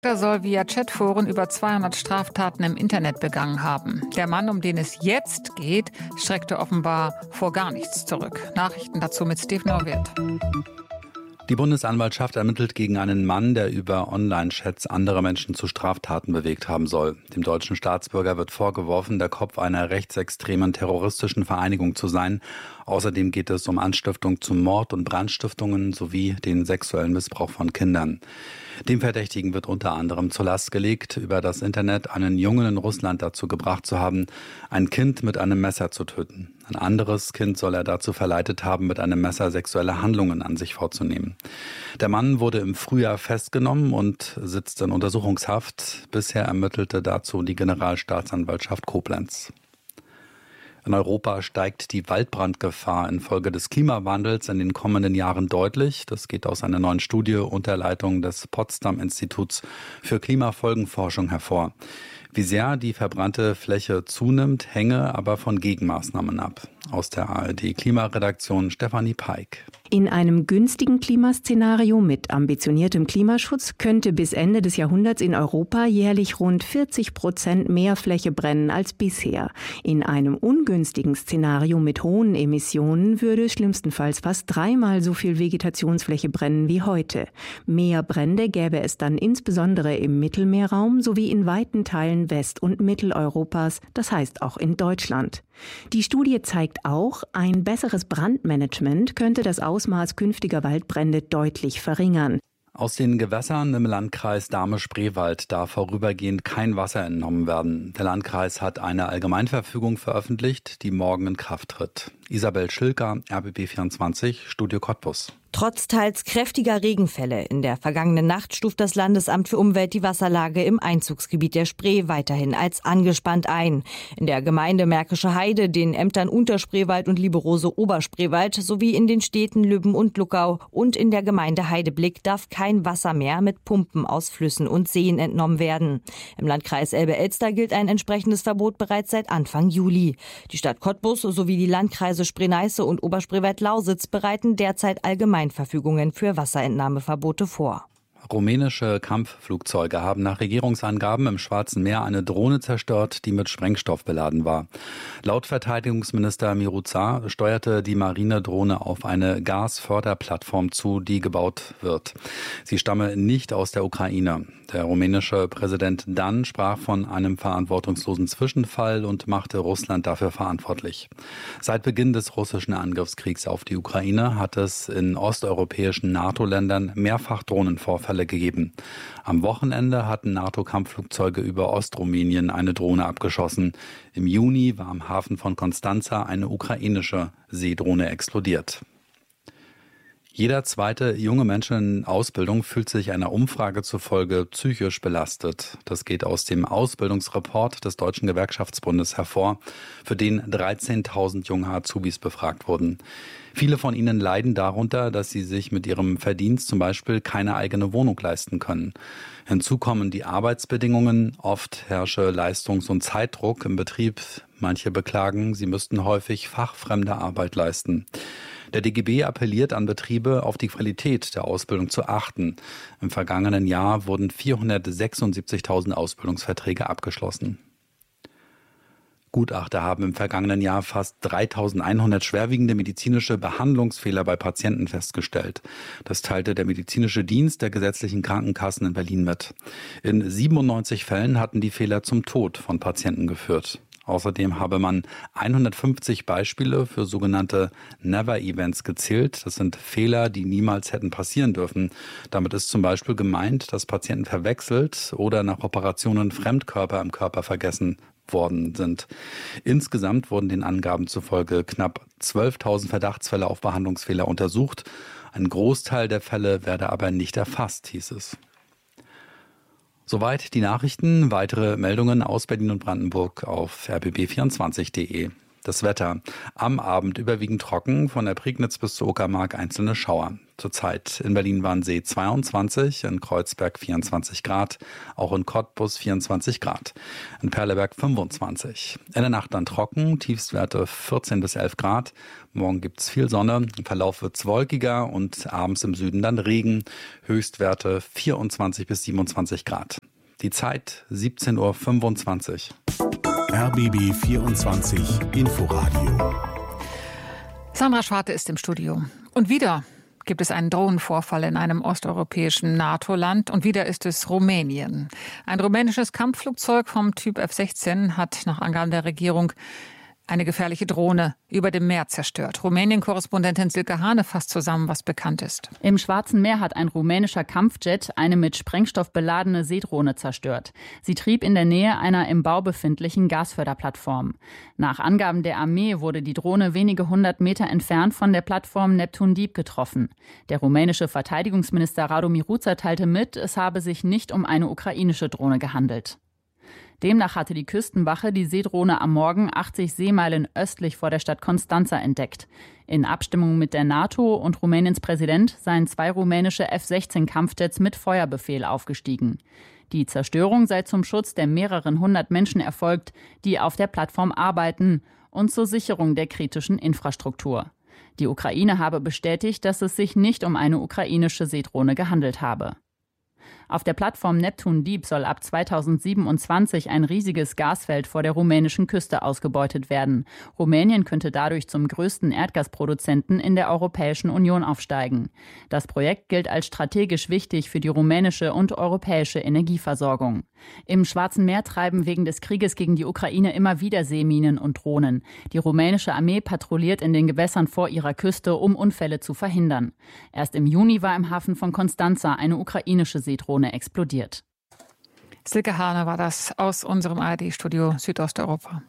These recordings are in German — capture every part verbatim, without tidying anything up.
Er soll via Chatforen über zweihundert Straftaten im Internet begangen haben. Der Mann, um den es jetzt geht, schreckte offenbar vor gar nichts zurück. Nachrichten dazu mit Steve Norwirth. Die Bundesanwaltschaft ermittelt gegen einen Mann, der über Online-Chats andere Menschen zu Straftaten bewegt haben soll. Dem deutschen Staatsbürger wird vorgeworfen, der Kopf einer rechtsextremen terroristischen Vereinigung zu sein. Außerdem geht es um Anstiftung zu Mord und Brandstiftungen sowie den sexuellen Missbrauch von Kindern. Dem Verdächtigen wird unter anderem zur Last gelegt, über das Internet einen Jungen in Russland dazu gebracht zu haben, ein Kind mit einem Messer zu töten. Ein anderes Kind soll er dazu verleitet haben, mit einem Messer sexuelle Handlungen an sich vorzunehmen. Der Mann wurde im Frühjahr festgenommen und sitzt in Untersuchungshaft. Bisher ermittelte dazu die Generalstaatsanwaltschaft Koblenz. In Europa steigt die Waldbrandgefahr infolge des Klimawandels in den kommenden Jahren deutlich. Das geht aus einer neuen Studie unter Leitung des Potsdam-Instituts für Klimafolgenforschung hervor. Wie sehr die verbrannte Fläche zunimmt, hänge aber von Gegenmaßnahmen ab. Aus der A R D-Klimaredaktion Stefanie Peik. In einem günstigen Klimaszenario mit ambitioniertem Klimaschutz könnte bis Ende des Jahrhunderts in Europa jährlich rund vierzig Prozent mehr Fläche brennen als bisher. In einem ungünstigen Szenario mit hohen Emissionen würde schlimmstenfalls fast dreimal so viel Vegetationsfläche brennen wie heute. Mehr Brände gäbe es dann insbesondere im Mittelmeerraum sowie in weiten Teilen West- und Mitteleuropas, das heißt auch in Deutschland. Die Studie zeigt auch, ein besseres Brandmanagement könnte das Ausmaß künftiger Waldbrände deutlich verringern. Aus den Gewässern im Landkreis Dahme-Spreewald darf vorübergehend kein Wasser entnommen werden. Der Landkreis hat eine Allgemeinverfügung veröffentlicht, die morgen in Kraft tritt. Isabel Schilker, R B B vierundzwanzig, Studio Cottbus. Trotz teils kräftiger Regenfälle in der vergangenen Nacht stuft das Landesamt für Umwelt die Wasserlage im Einzugsgebiet der Spree weiterhin als angespannt ein. In der Gemeinde Märkische Heide, den Ämtern Unterspreewald und Lieberose Oberspreewald sowie in den Städten Lübben und Luckau und in der Gemeinde Heideblick darf kein Wasser mehr mit Pumpen aus Flüssen und Seen entnommen werden. Im Landkreis Elbe-Elster gilt ein entsprechendes Verbot bereits seit Anfang Juli. Die Stadt Cottbus sowie die Landkreise Spree-Neiße und Oberspreewald-Lausitz bereiten derzeit allgemein Verfügungen für Wasserentnahmeverbote vor. Rumänische Kampfflugzeuge haben nach Regierungsangaben im Schwarzen Meer eine Drohne zerstört, die mit Sprengstoff beladen war. Laut Verteidigungsminister Miruța steuerte die Marinedrohne auf eine Gasförderplattform zu, die gebaut wird. Sie stamme nicht aus der Ukraine. Der rumänische Präsident Dan sprach von einem verantwortungslosen Zwischenfall und machte Russland dafür verantwortlich. Seit Beginn des russischen Angriffskriegs auf die Ukraine hat es in osteuropäischen NATO-Ländern mehrfach Drohnenvorfälle gegeben. Am Wochenende hatten NATO-Kampfflugzeuge über Ostrumänien eine Drohne abgeschossen. Im Juni war am Hafen von Konstanza eine ukrainische Seedrohne explodiert. Jeder zweite junge Mensch in Ausbildung fühlt sich einer Umfrage zufolge psychisch belastet. Das geht aus dem Ausbildungsreport des Deutschen Gewerkschaftsbundes hervor, für den dreizehntausend junge Azubis befragt wurden. Viele von ihnen leiden darunter, dass sie sich mit ihrem Verdienst zum Beispiel keine eigene Wohnung leisten können. Hinzu kommen die Arbeitsbedingungen. Oft herrsche Leistungs- und Zeitdruck im Betrieb. Manche beklagen, sie müssten häufig fachfremde Arbeit leisten. Der D G B appelliert an Betriebe, auf die Qualität der Ausbildung zu achten. Im vergangenen Jahr wurden vierhundertsechsundsiebzigtausend Ausbildungsverträge abgeschlossen. Gutachter haben im vergangenen Jahr fast dreitausendeinhundert schwerwiegende medizinische Behandlungsfehler bei Patienten festgestellt. Das teilte der medizinische Dienst der gesetzlichen Krankenkassen in Berlin mit. In siebenundneunzig Fällen hatten die Fehler zum Tod von Patienten geführt. Außerdem habe man hundertfünfzig Beispiele für sogenannte Never-Events gezählt. Das sind Fehler, die niemals hätten passieren dürfen. Damit ist zum Beispiel gemeint, dass Patienten verwechselt oder nach Operationen Fremdkörper im Körper vergessen worden sind. Insgesamt wurden den Angaben zufolge knapp zwölftausend Verdachtsfälle auf Behandlungsfehler untersucht. Ein Großteil der Fälle werde aber nicht erfasst, hieß es. Soweit die Nachrichten. Weitere Meldungen aus Berlin und Brandenburg auf r b b vierundzwanzig punkt de. Das Wetter. Am Abend überwiegend trocken, von der Prignitz bis zur Uckermark einzelne Schauer. Zurzeit in Berlin-Wannsee zweiundzwanzig, in Kreuzberg vierundzwanzig Grad, auch in Cottbus vierundzwanzig Grad, in Perleberg fünfundzwanzig. In der Nacht dann trocken, Tiefstwerte vierzehn bis elf Grad. Morgen gibt es viel Sonne, im Verlauf wird es wolkiger und abends im Süden dann Regen. Höchstwerte vierundzwanzig bis siebenundzwanzig Grad. Die Zeit siebzehn Uhr fünfundzwanzig. R B B vierundzwanzig Inforadio. Sandra Schwarte ist im Studio. Und wieder gibt es einen Drohnenvorfall in einem osteuropäischen NATO-Land und wieder ist es Rumänien. Ein rumänisches Kampfflugzeug vom Typ F sechzehn hat nach Angaben der Regierung eine gefährliche Drohne über dem Meer zerstört. Rumänien-Korrespondentin Silke Hane fasst zusammen, was bekannt ist. Im Schwarzen Meer hat ein rumänischer Kampfjet eine mit Sprengstoff beladene Seedrohne zerstört. Sie trieb in der Nähe einer im Bau befindlichen Gasförderplattform. Nach Angaben der Armee wurde die Drohne wenige hundert Meter entfernt von der Plattform Neptun Deep getroffen. Der rumänische Verteidigungsminister Radu Miruța teilte mit, es habe sich nicht um eine ukrainische Drohne gehandelt. Demnach hatte die Küstenwache die Seedrohne am Morgen achtzig Seemeilen östlich vor der Stadt Constanța entdeckt. In Abstimmung mit der NATO und Rumäniens Präsident seien zwei rumänische F sechzehn Kampfjets mit Feuerbefehl aufgestiegen. Die Zerstörung sei zum Schutz der mehreren hundert Menschen erfolgt, die auf der Plattform arbeiten, und zur Sicherung der kritischen Infrastruktur. Die Ukraine habe bestätigt, dass es sich nicht um eine ukrainische Seedrohne gehandelt habe. Auf der Plattform Neptun Deep soll ab zweitausendsiebenundzwanzig ein riesiges Gasfeld vor der rumänischen Küste ausgebeutet werden. Rumänien könnte dadurch zum größten Erdgasproduzenten in der Europäischen Union aufsteigen. Das Projekt gilt als strategisch wichtig für die rumänische und europäische Energieversorgung. Im Schwarzen Meer treiben wegen des Krieges gegen die Ukraine immer wieder Seeminen und Drohnen. Die rumänische Armee patrouilliert in den Gewässern vor ihrer Küste, um Unfälle zu verhindern. Erst im Juni war im Hafen von Constanța eine ukrainische Seedrohne explodiert. Silke Hane war das aus unserem A R D-Studio Südosteuropa.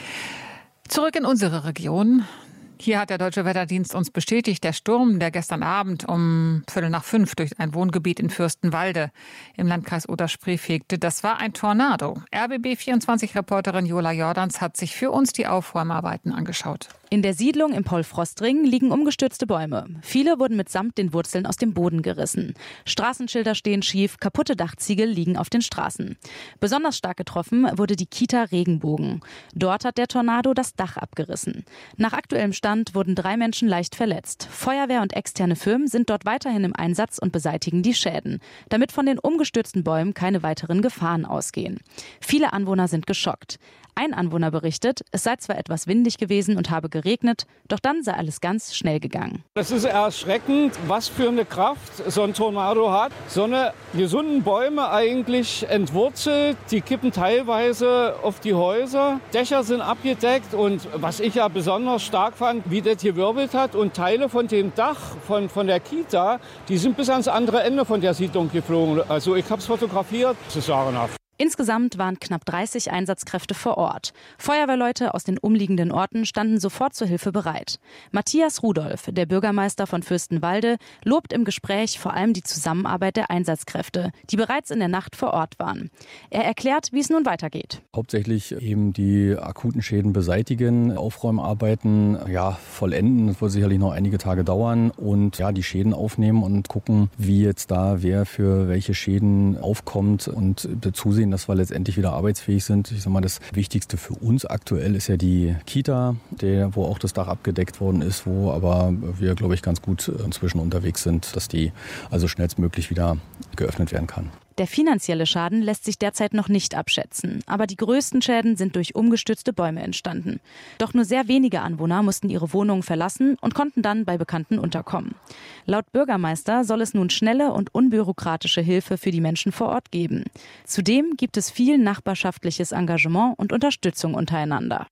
Zurück in unsere Region. Hier hat der Deutsche Wetterdienst uns bestätigt, der Sturm, der gestern Abend um Viertel nach fünf durch ein Wohngebiet in Fürstenwalde im Landkreis Oder-Spree fegte, das war ein Tornado. R B B vierundzwanzig-Reporterin Jola Jordans hat sich für uns die Aufräumarbeiten angeschaut. In der Siedlung im Paul-Frost-Ring liegen umgestürzte Bäume. Viele wurden mitsamt den Wurzeln aus dem Boden gerissen. Straßenschilder stehen schief, kaputte Dachziegel liegen auf den Straßen. Besonders stark getroffen wurde die Kita Regenbogen. Dort hat der Tornado das Dach abgerissen. Nach aktuellem Stand wurden drei Menschen leicht verletzt. Feuerwehr und externe Firmen sind dort weiterhin im Einsatz und beseitigen die Schäden, damit von den umgestürzten Bäumen keine weiteren Gefahren ausgehen. Viele Anwohner sind geschockt. Ein Anwohner berichtet, es sei zwar etwas windig gewesen und habe geregnet, doch dann sei alles ganz schnell gegangen. Es ist erschreckend, was für eine Kraft so ein Tornado hat. So eine gesunden Bäume eigentlich entwurzelt, die kippen teilweise auf die Häuser. Dächer sind abgedeckt und was ich ja besonders stark fand, wie das gewirbelt hat. Und Teile von dem Dach von, von der Kita, die sind bis ans andere Ende von der Siedlung geflogen. Also ich habe es fotografiert, das ist sagenhaft. Insgesamt waren knapp dreißig Einsatzkräfte vor Ort. Feuerwehrleute aus den umliegenden Orten standen sofort zur Hilfe bereit. Matthias Rudolph, der Bürgermeister von Fürstenwalde, lobt im Gespräch vor allem die Zusammenarbeit der Einsatzkräfte, die bereits in der Nacht vor Ort waren. Er erklärt, wie es nun weitergeht. Hauptsächlich eben die akuten Schäden beseitigen, Aufräumarbeiten ja, vollenden. Das wird sicherlich noch einige Tage dauern und ja, die Schäden aufnehmen und gucken, wie jetzt da wer für welche Schäden aufkommt und zusehen, dass wir letztendlich wieder arbeitsfähig sind. Ich sag mal, das Wichtigste für uns aktuell ist ja die Kita, der, wo auch das Dach abgedeckt worden ist, wo aber wir, glaube ich, ganz gut inzwischen unterwegs sind, dass die also schnellstmöglich wieder geöffnet werden kann. Der finanzielle Schaden lässt sich derzeit noch nicht abschätzen, aber die größten Schäden sind durch umgestürzte Bäume entstanden. Doch nur sehr wenige Anwohner mussten ihre Wohnungen verlassen und konnten dann bei Bekannten unterkommen. Laut Bürgermeister soll es nun schnelle und unbürokratische Hilfe für die Menschen vor Ort geben. Zudem gibt es viel nachbarschaftliches Engagement und Unterstützung untereinander.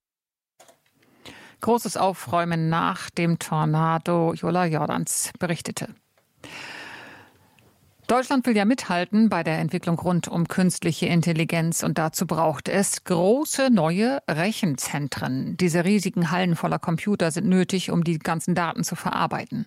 Großes Aufräumen nach dem Tornado, Jola Jordans berichtete. Deutschland will ja mithalten bei der Entwicklung rund um künstliche Intelligenz und dazu braucht es große neue Rechenzentren. Diese riesigen Hallen voller Computer sind nötig, um die ganzen Daten zu verarbeiten.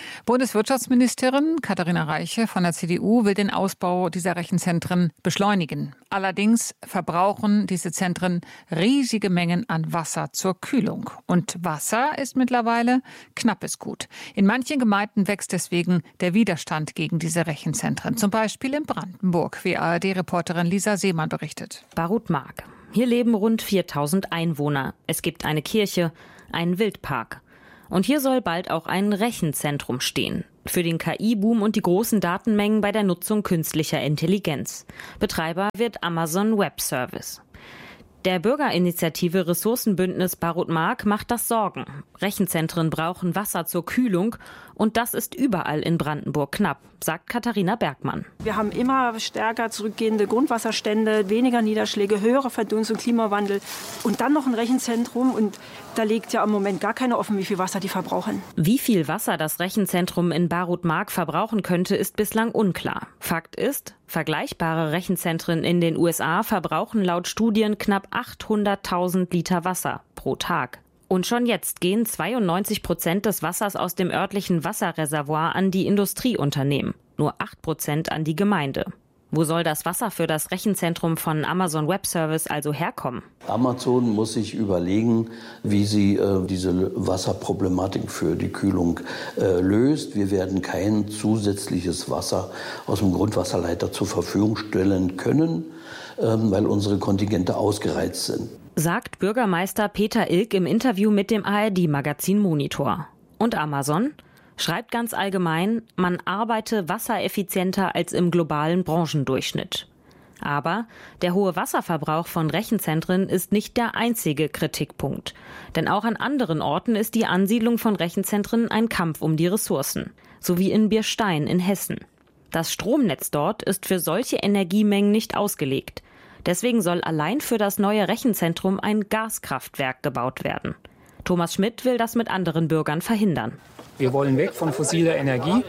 Bundeswirtschaftsministerin Katharina Reiche von der C D U will den Ausbau dieser Rechenzentren beschleunigen. Allerdings verbrauchen diese Zentren riesige Mengen an Wasser zur Kühlung. Und Wasser ist mittlerweile knappes Gut. In manchen Gemeinden wächst deswegen der Widerstand gegen diese Rechenzentren. Zum Beispiel in Brandenburg, wie A R D-Reporterin Lisa Seemann berichtet. Barut-Mark. Hier leben rund viertausend Einwohner. Es gibt eine Kirche, einen Wildpark. Und hier soll bald auch ein Rechenzentrum stehen. Für den K I-Boom und die großen Datenmengen bei der Nutzung künstlicher Intelligenz. Betreiber wird Amazon Web Service. Der Bürgerinitiative Ressourcenbündnis Barut-Mark macht das Sorgen. Rechenzentren brauchen Wasser zur Kühlung und das ist überall in Brandenburg knapp, sagt Katharina Bergmann. Wir haben immer stärker zurückgehende Grundwasserstände, weniger Niederschläge, höhere Verdunstung, Klimawandel und dann noch ein Rechenzentrum und da legt ja im Moment gar keiner offen, wie viel Wasser die verbrauchen. Wie viel Wasser das Rechenzentrum in Barut-Mark verbrauchen könnte, ist bislang unklar. Fakt ist, vergleichbare Rechenzentren in den U S A verbrauchen laut Studien knapp achthunderttausend Liter Wasser pro Tag. Und schon jetzt gehen zweiundneunzig Prozent des Wassers aus dem örtlichen Wasserreservoir an die Industrieunternehmen, nur acht Prozent an die Gemeinde. Wo soll das Wasser für das Rechenzentrum von Amazon Web Service also herkommen? Amazon muss sich überlegen, wie sie äh, diese Wasserproblematik für die Kühlung äh, löst. Wir werden kein zusätzliches Wasser aus dem Grundwasserleiter zur Verfügung stellen können, äh, weil unsere Kontingente ausgereizt sind. Sagt Bürgermeister Peter Ilk im Interview mit dem A R D-Magazin Monitor. Und Amazon schreibt ganz allgemein, man arbeite wassereffizienter als im globalen Branchendurchschnitt. Aber der hohe Wasserverbrauch von Rechenzentren ist nicht der einzige Kritikpunkt. Denn auch an anderen Orten ist die Ansiedlung von Rechenzentren ein Kampf um die Ressourcen. So wie in Bierstein in Hessen. Das Stromnetz dort ist für solche Energiemengen nicht ausgelegt. Deswegen soll allein für das neue Rechenzentrum ein Gaskraftwerk gebaut werden. Thomas Schmidt will das mit anderen Bürgern verhindern. Wir wollen weg von fossiler Energie.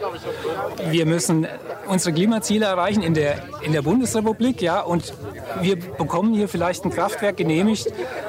Wir müssen unsere Klimaziele erreichen in der, in der Bundesrepublik. Ja, und wir bekommen hier vielleicht ein Kraftwerk genehmigt.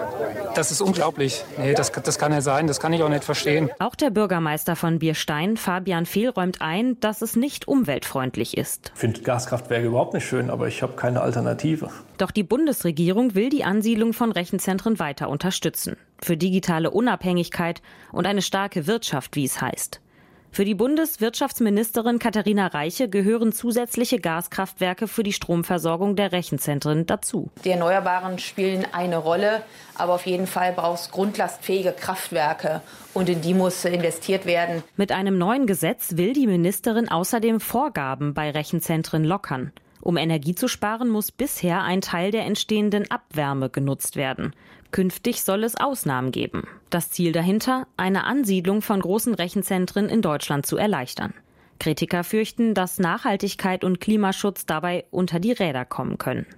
Das ist unglaublich. Nee, das, das kann nicht sein. Das kann ich auch nicht verstehen. Auch der Bürgermeister von Bierstein, Fabian Fehl, räumt ein, dass es nicht umweltfreundlich ist. Ich finde Gaskraftwerke überhaupt nicht schön, aber ich habe keine Alternative. Doch die Bundesregierung will die Ansiedlung von Rechenzentren weiter unterstützen. Für digitale Unabhängigkeit und eine starke Wirtschaft, wie es heißt. Für die Bundeswirtschaftsministerin Katharina Reiche gehören zusätzliche Gaskraftwerke für die Stromversorgung der Rechenzentren dazu. Die Erneuerbaren spielen eine Rolle, aber auf jeden Fall braucht es grundlastfähige Kraftwerke und in die muss investiert werden. Mit einem neuen Gesetz will die Ministerin außerdem Vorgaben bei Rechenzentren lockern. Um Energie zu sparen, muss bisher ein Teil der entstehenden Abwärme genutzt werden. Künftig soll es Ausnahmen geben. Das Ziel dahinter, eine Ansiedlung von großen Rechenzentren in Deutschland zu erleichtern. Kritiker fürchten, dass Nachhaltigkeit und Klimaschutz dabei unter die Räder kommen können.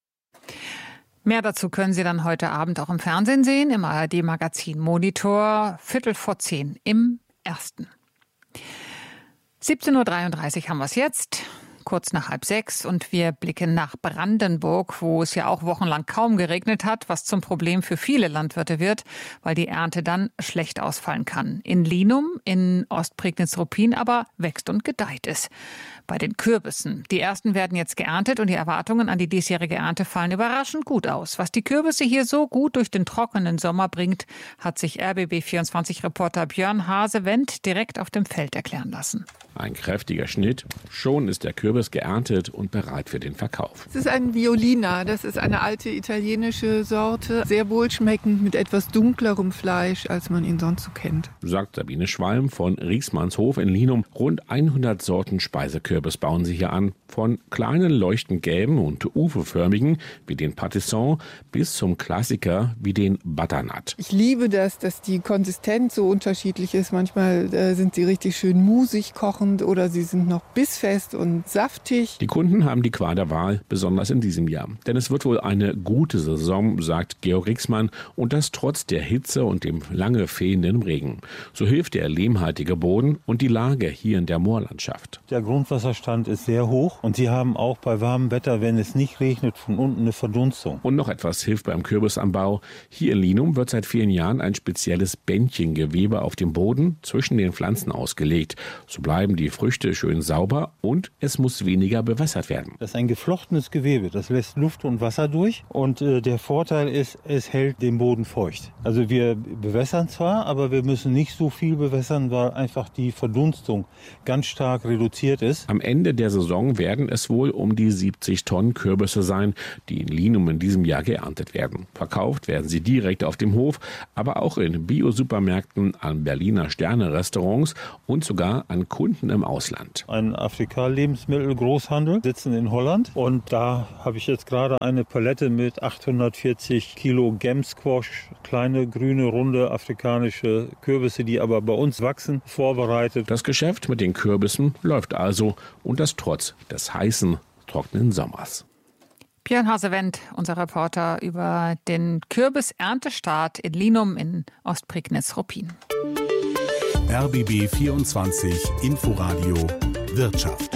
Mehr dazu können Sie dann heute Abend auch im Fernsehen sehen, im A R D-Magazin Monitor, Viertel vor zehn im Ersten. siebzehn Uhr dreiunddreißig haben wir es jetzt. Kurz nach halb sechs und wir blicken nach Brandenburg, wo es ja auch wochenlang kaum geregnet hat, was zum Problem für viele Landwirte wird, weil die Ernte dann schlecht ausfallen kann. In Linum, in Ostprignitz-Ruppin aber wächst und gedeiht es. Bei den Kürbissen. Die ersten werden jetzt geerntet und die Erwartungen an die diesjährige Ernte fallen überraschend gut aus. Was die Kürbisse hier so gut durch den trockenen Sommer bringt, hat sich R B B vierundzwanzig-Reporter Björn Hasewendt direkt auf dem Feld erklären lassen. Ein kräftiger Schnitt, schon ist der Kürbis geerntet und bereit für den Verkauf. Es ist ein Violina, das ist eine alte italienische Sorte, sehr wohlschmeckend mit etwas dunklerem Fleisch, als man ihn sonst so kennt. Sagt Sabine Schwalm von Riesmannshof in Linum. Rund hundert Sorten Speisekürbis bauen sie hier an. Von kleinen leuchtend gelben und ufoförmigen wie den Patisson bis zum Klassiker wie den Butternut. Ich liebe das, dass die Konsistenz so unterschiedlich ist. Manchmal äh, sind sie richtig schön musig kochend oder sie sind noch bissfest und saftig. Die Kunden haben die Qual der Wahl, besonders in diesem Jahr. Denn es wird wohl eine gute Saison, sagt Georg Rixmann, und das trotz der Hitze und dem lange fehlenden Regen. So hilft der lehmhaltige Boden und die Lage hier in der Moorlandschaft. Der Grundwasser Wasserstand ist sehr hoch und sie haben auch bei warmem Wetter, wenn es nicht regnet, von unten eine Verdunstung. Und noch etwas hilft beim Kürbisanbau. Hier in Linum wird seit vielen Jahren ein spezielles Bändchengewebe auf dem Boden zwischen den Pflanzen ausgelegt. So bleiben die Früchte schön sauber und es muss weniger bewässert werden. Das ist ein geflochtenes Gewebe, das lässt Luft und Wasser durch und äh, der Vorteil ist, es hält den Boden feucht. Also wir bewässern zwar, aber wir müssen nicht so viel bewässern, weil einfach die Verdunstung ganz stark reduziert ist. Am Ende der Saison werden es wohl um die siebzig Tonnen Kürbisse sein, die in Linum in diesem Jahr geerntet werden. Verkauft werden sie direkt auf dem Hof, aber auch in Bio-Supermärkten, an Berliner Sterne-Restaurants und sogar an Kunden im Ausland. Ein Afrika-Lebensmittelgroßhandel sitzen in Holland und da habe ich jetzt gerade eine Palette mit achthundertvierzig Kilo Gem-Squash, kleine, grüne, runde afrikanische Kürbisse, die aber bei uns wachsen, vorbereitet. Das Geschäft mit den Kürbissen läuft also und das trotz des heißen, trockenen Sommers. Björn Hasewendt, unser Reporter, über den Kürbis-Erntestart in Linum in Ostprignitz-Ruppin. R B B vierundzwanzig Inforadio Wirtschaft.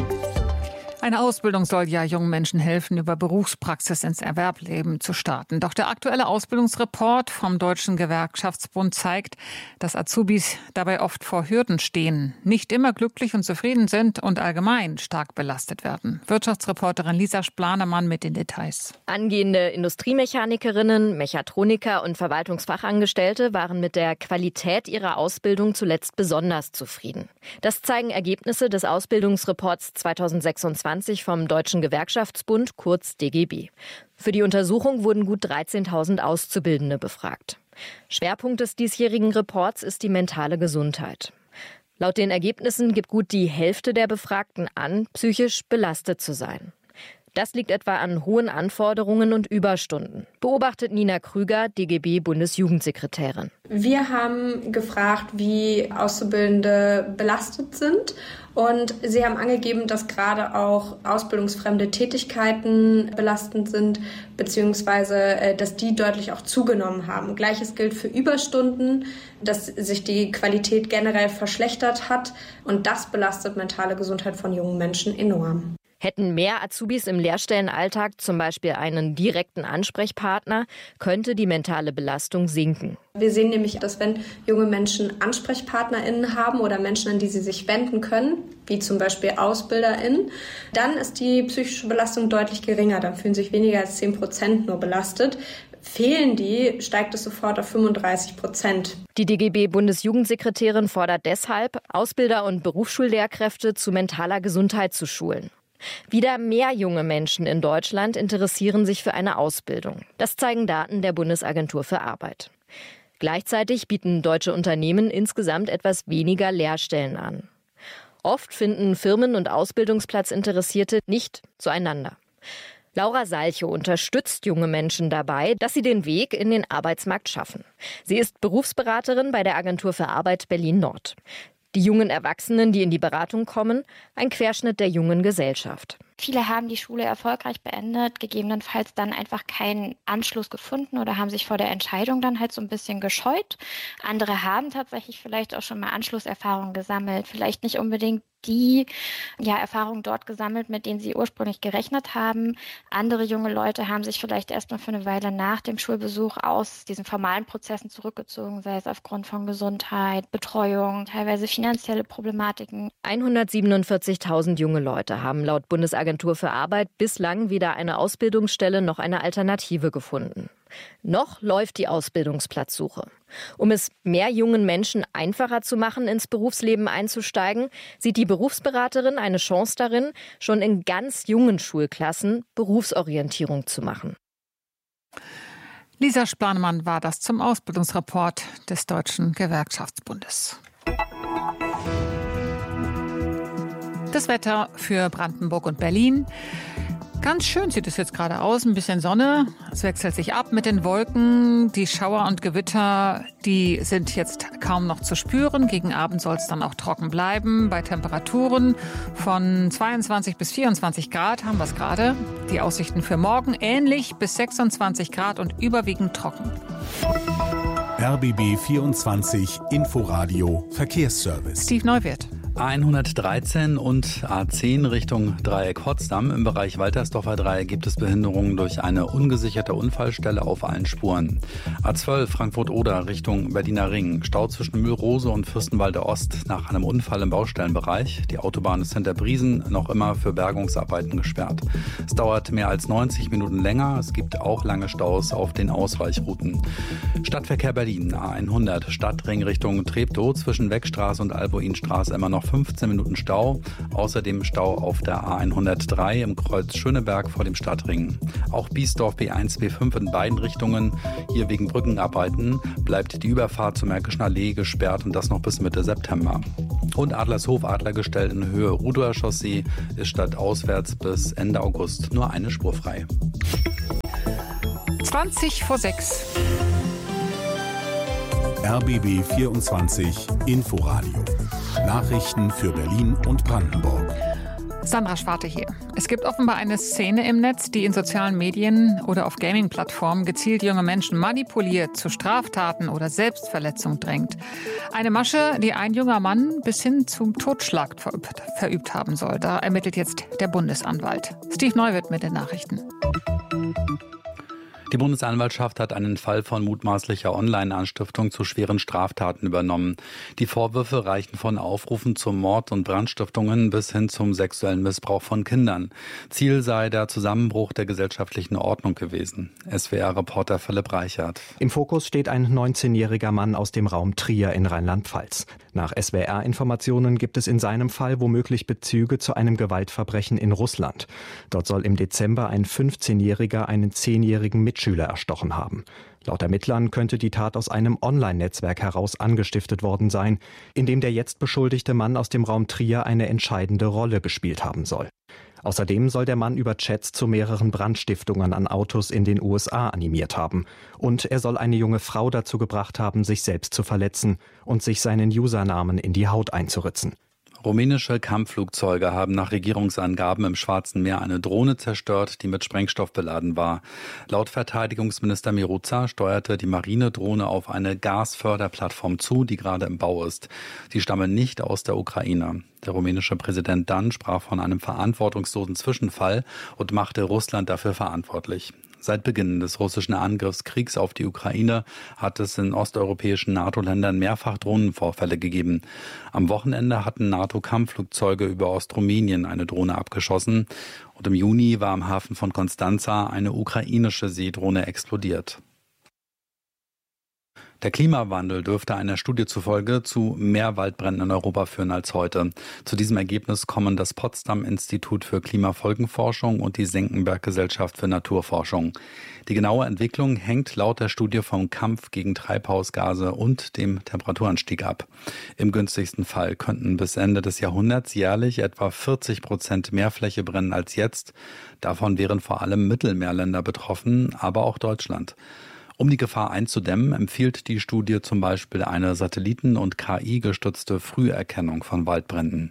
Eine Ausbildung soll ja jungen Menschen helfen, über Berufspraxis ins Erwerbleben zu starten. Doch der aktuelle Ausbildungsreport vom Deutschen Gewerkschaftsbund zeigt, dass Azubis dabei oft vor Hürden stehen, nicht immer glücklich und zufrieden sind und allgemein stark belastet werden. Wirtschaftsreporterin Lisa Splanemann mit den Details. Angehende Industriemechanikerinnen, Mechatroniker und Verwaltungsfachangestellte waren mit der Qualität ihrer Ausbildung zuletzt besonders zufrieden. Das zeigen Ergebnisse des Ausbildungsreports zweitausendsechsundzwanzig vom Deutschen Gewerkschaftsbund, kurz D G B. Für die Untersuchung wurden gut dreizehntausend Auszubildende befragt. Schwerpunkt des diesjährigen Reports ist die mentale Gesundheit. Laut den Ergebnissen gibt gut die Hälfte der Befragten an, psychisch belastet zu sein. Das liegt etwa an hohen Anforderungen und Überstunden, beobachtet Nina Krüger, D G B-Bundesjugendsekretärin. Wir haben gefragt, wie Auszubildende belastet sind. Und sie haben angegeben, dass gerade auch ausbildungsfremde Tätigkeiten belastend sind, beziehungsweise dass die deutlich auch zugenommen haben. Gleiches gilt für Überstunden, dass sich die Qualität generell verschlechtert hat. Und das belastet mentale Gesundheit von jungen Menschen enorm. Hätten mehr Azubis im Lehrstellenalltag zum Beispiel einen direkten Ansprechpartner, könnte die mentale Belastung sinken. Wir sehen nämlich, dass wenn junge Menschen AnsprechpartnerInnen haben oder Menschen, an die sie sich wenden können, wie zum Beispiel AusbilderInnen, dann ist die psychische Belastung deutlich geringer. Dann fühlen sich weniger als zehn Prozent nur belastet. Fehlen die, steigt es sofort auf fünfunddreißig Prozent. Die D G B-Bundesjugendsekretärin fordert deshalb, Ausbilder und Berufsschullehrkräfte zu mentaler Gesundheit zu schulen. Wieder mehr junge Menschen in Deutschland interessieren sich für eine Ausbildung. Das zeigen Daten der Bundesagentur für Arbeit. Gleichzeitig bieten deutsche Unternehmen insgesamt etwas weniger Lehrstellen an. Oft finden Firmen und Ausbildungsplatzinteressierte nicht zueinander. Laura Salchow unterstützt junge Menschen dabei, dass sie den Weg in den Arbeitsmarkt schaffen. Sie ist Berufsberaterin bei der Agentur für Arbeit Berlin-Nord. Die jungen Erwachsenen, die in die Beratung kommen, ein Querschnitt der jungen Gesellschaft. Viele haben die Schule erfolgreich beendet, gegebenenfalls dann einfach keinen Anschluss gefunden oder haben sich vor der Entscheidung dann halt so ein bisschen gescheut. Andere haben tatsächlich vielleicht auch schon mal Anschlusserfahrungen gesammelt, vielleicht nicht unbedingt die ja, Erfahrungen dort gesammelt, mit denen sie ursprünglich gerechnet haben. Andere junge Leute haben sich vielleicht erst mal für eine Weile nach dem Schulbesuch aus diesen formalen Prozessen zurückgezogen, sei es aufgrund von Gesundheit, Betreuung, teilweise finanzielle Problematiken. hundertsiebenundvierzigtausend junge Leute haben laut Bundesagentur für Arbeit bislang weder eine Ausbildungsstelle noch eine Alternative gefunden. Noch läuft die Ausbildungsplatzsuche. Um es mehr jungen Menschen einfacher zu machen, ins Berufsleben einzusteigen, sieht die Berufsberaterin eine Chance darin, schon in ganz jungen Schulklassen Berufsorientierung zu machen. Lisa Splanemann war das zum Ausbildungsreport des Deutschen Gewerkschaftsbundes. Das Wetter für Brandenburg und Berlin. Ganz schön sieht es jetzt gerade aus, ein bisschen Sonne. Es wechselt sich ab mit den Wolken. Die Schauer und Gewitter, die sind jetzt kaum noch zu spüren. Gegen Abend soll es dann auch trocken bleiben. Bei Temperaturen von zweiundzwanzig bis vierundzwanzig Grad haben wir es gerade. Die Aussichten für morgen ähnlich bis sechsundzwanzig Grad und überwiegend trocken. R B B vierundzwanzig Inforadio Verkehrsservice. Steve Neuwirth. A hundertdreizehn und A zehn Richtung Dreieck Potsdam. Im Bereich Waltersdorfer Dreieck gibt es Behinderungen durch eine ungesicherte Unfallstelle auf allen Spuren. A zwölf Frankfurt-Oder Richtung Berliner Ring. Stau zwischen Mühlrose und Fürstenwalde Ost nach einem Unfall im Baustellenbereich. Die Autobahn ist hinter Briesen noch immer für Bergungsarbeiten gesperrt. Es dauert mehr als neunzig Minuten länger. Es gibt auch lange Staus auf den Ausweichrouten. Stadtverkehr Berlin, A hundert Stadtring Richtung Treptow zwischen Weckstraße und Albuinstraße immer noch fünfzehn Minuten Stau. Außerdem Stau auf der A hundertdrei im Kreuz Schöneberg vor dem Stadtring. Auch Biesdorf B eins, B fünf in beiden Richtungen. Hier wegen Brückenarbeiten bleibt die Überfahrt zur Märkischen Allee gesperrt und das noch bis Mitte September. Und Adlershof Adlergestell in Höhe Rudower Chaussee ist stadtauswärts bis Ende August nur eine Spur frei. zwanzig vor sechs. R B B vierundzwanzig Inforadio. Nachrichten für Berlin und Brandenburg. Sandra Schwarte hier. Es gibt offenbar eine Szene im Netz, die in sozialen Medien oder auf Gaming-Plattformen gezielt junge Menschen manipuliert, zu Straftaten oder Selbstverletzung drängt. Eine Masche, die ein junger Mann bis hin zum Totschlag verübt, verübt haben soll. Da ermittelt jetzt der Bundesanwalt. Steve Neuwirth mit den Nachrichten. Die Bundesanwaltschaft hat einen Fall von mutmaßlicher Online-Anstiftung zu schweren Straftaten übernommen. Die Vorwürfe reichen von Aufrufen zum Mord und Brandstiftungen bis hin zum sexuellen Missbrauch von Kindern. Ziel sei der Zusammenbruch der gesellschaftlichen Ordnung gewesen. S W R-Reporter Philipp Reichert. Im Fokus steht ein neunzehnjähriger Mann aus dem Raum Trier in Rheinland-Pfalz. Nach S W R-Informationen gibt es in seinem Fall womöglich Bezüge zu einem Gewaltverbrechen in Russland. Dort soll im Dezember ein fünfzehnjähriger einen zehnjährigen Mitschüler erstochen haben. Laut Ermittlern könnte die Tat aus einem Online-Netzwerk heraus angestiftet worden sein, in dem der jetzt beschuldigte Mann aus dem Raum Trier eine entscheidende Rolle gespielt haben soll. Außerdem soll der Mann über Chats zu mehreren Brandstiftungen an Autos in den U S A animiert haben. Und er soll eine junge Frau dazu gebracht haben, sich selbst zu verletzen und sich seinen Usernamen in die Haut einzuritzen. Rumänische Kampfflugzeuge haben nach Regierungsangaben im Schwarzen Meer eine Drohne zerstört, die mit Sprengstoff beladen war. Laut Verteidigungsminister Miroza steuerte die Marinedrohne auf eine Gasförderplattform zu, die gerade im Bau ist. Sie stammen nicht aus der Ukraine. Der rumänische Präsident dann sprach von einem verantwortungslosen Zwischenfall und machte Russland dafür verantwortlich. Seit Beginn des russischen Angriffskriegs auf die Ukraine hat es in osteuropäischen NATO-Ländern mehrfach Drohnenvorfälle gegeben. Am Wochenende hatten NATO-Kampfflugzeuge über Ostrumänien eine Drohne abgeschossen. Und im Juni war am Hafen von Konstanza eine ukrainische Seedrohne explodiert. Der Klimawandel dürfte einer Studie zufolge zu mehr Waldbränden in Europa führen als heute. Zu diesem Ergebnis kommen das Potsdam-Institut für Klimafolgenforschung und die Senckenberg-Gesellschaft für Naturforschung. Die genaue Entwicklung hängt laut der Studie vom Kampf gegen Treibhausgase und dem Temperaturanstieg ab. Im günstigsten Fall könnten bis Ende des Jahrhunderts jährlich etwa vierzig Prozent mehr Fläche brennen als jetzt. Davon wären vor allem Mittelmeerländer betroffen, aber auch Deutschland. Um die Gefahr einzudämmen, empfiehlt die Studie zum Beispiel eine Satelliten- und K I-gestützte Früherkennung von Waldbränden.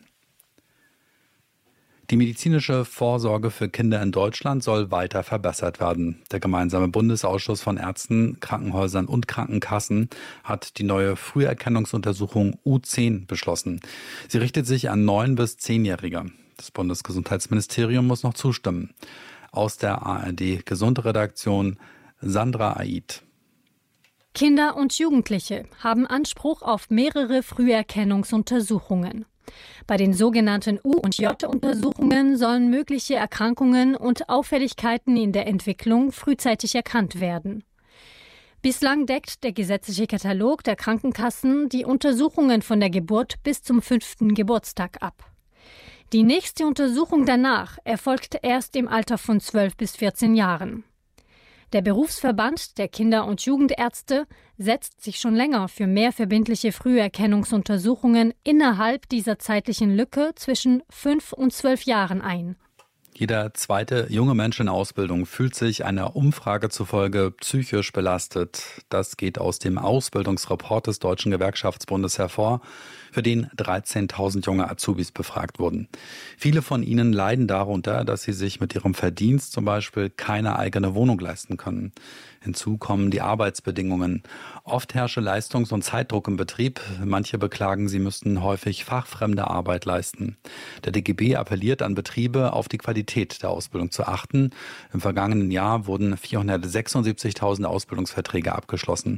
Die medizinische Vorsorge für Kinder in Deutschland soll weiter verbessert werden. Der gemeinsame Bundesausschuss von Ärzten, Krankenhäusern und Krankenkassen hat die neue Früherkennungsuntersuchung U zehn beschlossen. Sie richtet sich an neun- bis zehnjährige. Das Bundesgesundheitsministerium muss noch zustimmen. Aus der A R D-Gesundredaktion Sandra Aid. Kinder und Jugendliche haben Anspruch auf mehrere Früherkennungsuntersuchungen. Bei den sogenannten U- und J-Untersuchungen sollen mögliche Erkrankungen und Auffälligkeiten in der Entwicklung frühzeitig erkannt werden. Bislang deckt der gesetzliche Katalog der Krankenkassen die Untersuchungen von der Geburt bis zum fünften Geburtstag ab. Die nächste Untersuchung danach erfolgt erst im Alter von zwölf bis vierzehn Jahren. Der Berufsverband der Kinder- und Jugendärzte setzt sich schon länger für mehr verbindliche Früherkennungsuntersuchungen innerhalb dieser zeitlichen Lücke zwischen fünf und zwölf Jahren ein. Jeder zweite junge Mensch in Ausbildung fühlt sich einer Umfrage zufolge psychisch belastet. Das geht aus dem Ausbildungsreport des Deutschen Gewerkschaftsbundes hervor. für den dreizehntausend junge Azubis befragt wurden. Viele von ihnen leiden darunter, dass sie sich mit ihrem Verdienst zum Beispiel keine eigene Wohnung leisten können. Hinzu kommen die Arbeitsbedingungen. Oft herrsche Leistungs- und Zeitdruck im Betrieb. Manche beklagen, sie müssten häufig fachfremde Arbeit leisten. Der D G B appelliert an Betriebe, auf die Qualität der Ausbildung zu achten. Im vergangenen Jahr wurden vierhundertsechsundsiebzigtausend Ausbildungsverträge abgeschlossen.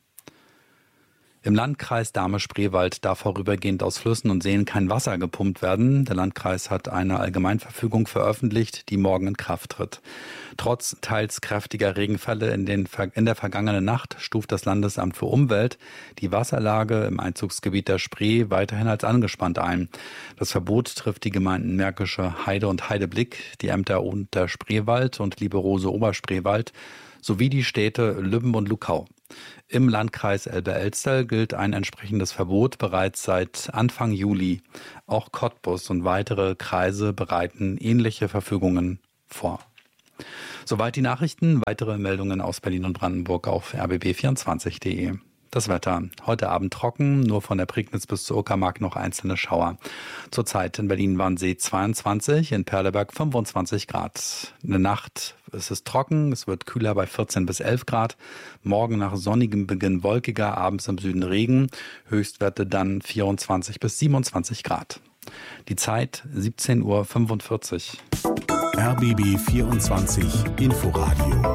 Im Landkreis Dahme-Spreewald darf vorübergehend aus Flüssen und Seen kein Wasser gepumpt werden. Der Landkreis hat eine Allgemeinverfügung veröffentlicht, die morgen in Kraft tritt. Trotz teils kräftiger Regenfälle in, den, in der vergangenen Nacht stuft das Landesamt für Umwelt die Wasserlage im Einzugsgebiet der Spree weiterhin als angespannt ein. Das Verbot trifft die Gemeinden Märkische Heide und Heideblick, die Ämter Unterspreewald und Lieberose Oberspreewald sowie die Städte Lübben und Luckau. Im Landkreis Elbe-Elster gilt ein entsprechendes Verbot bereits seit Anfang Juli. Auch Cottbus und weitere Kreise bereiten ähnliche Verfügungen vor. Soweit die Nachrichten. Weitere Meldungen aus Berlin und Brandenburg auf r b b vierundzwanzig punkt d e. Das Wetter. Heute Abend trocken, nur von der Prignitz bis zur Uckermark noch einzelne Schauer. Zurzeit in Berlin-Wannsee zweiundzwanzig, in Perleberg fünfundzwanzig Grad. In der Nacht ist es trocken, es wird kühler bei vierzehn bis elf Grad. Morgen nach sonnigem Beginn wolkiger, abends im Süden Regen. Höchstwerte dann vierundzwanzig bis siebenundzwanzig Grad. Die Zeit siebzehn Uhr fünfundvierzig. R B B vierundzwanzig Inforadio.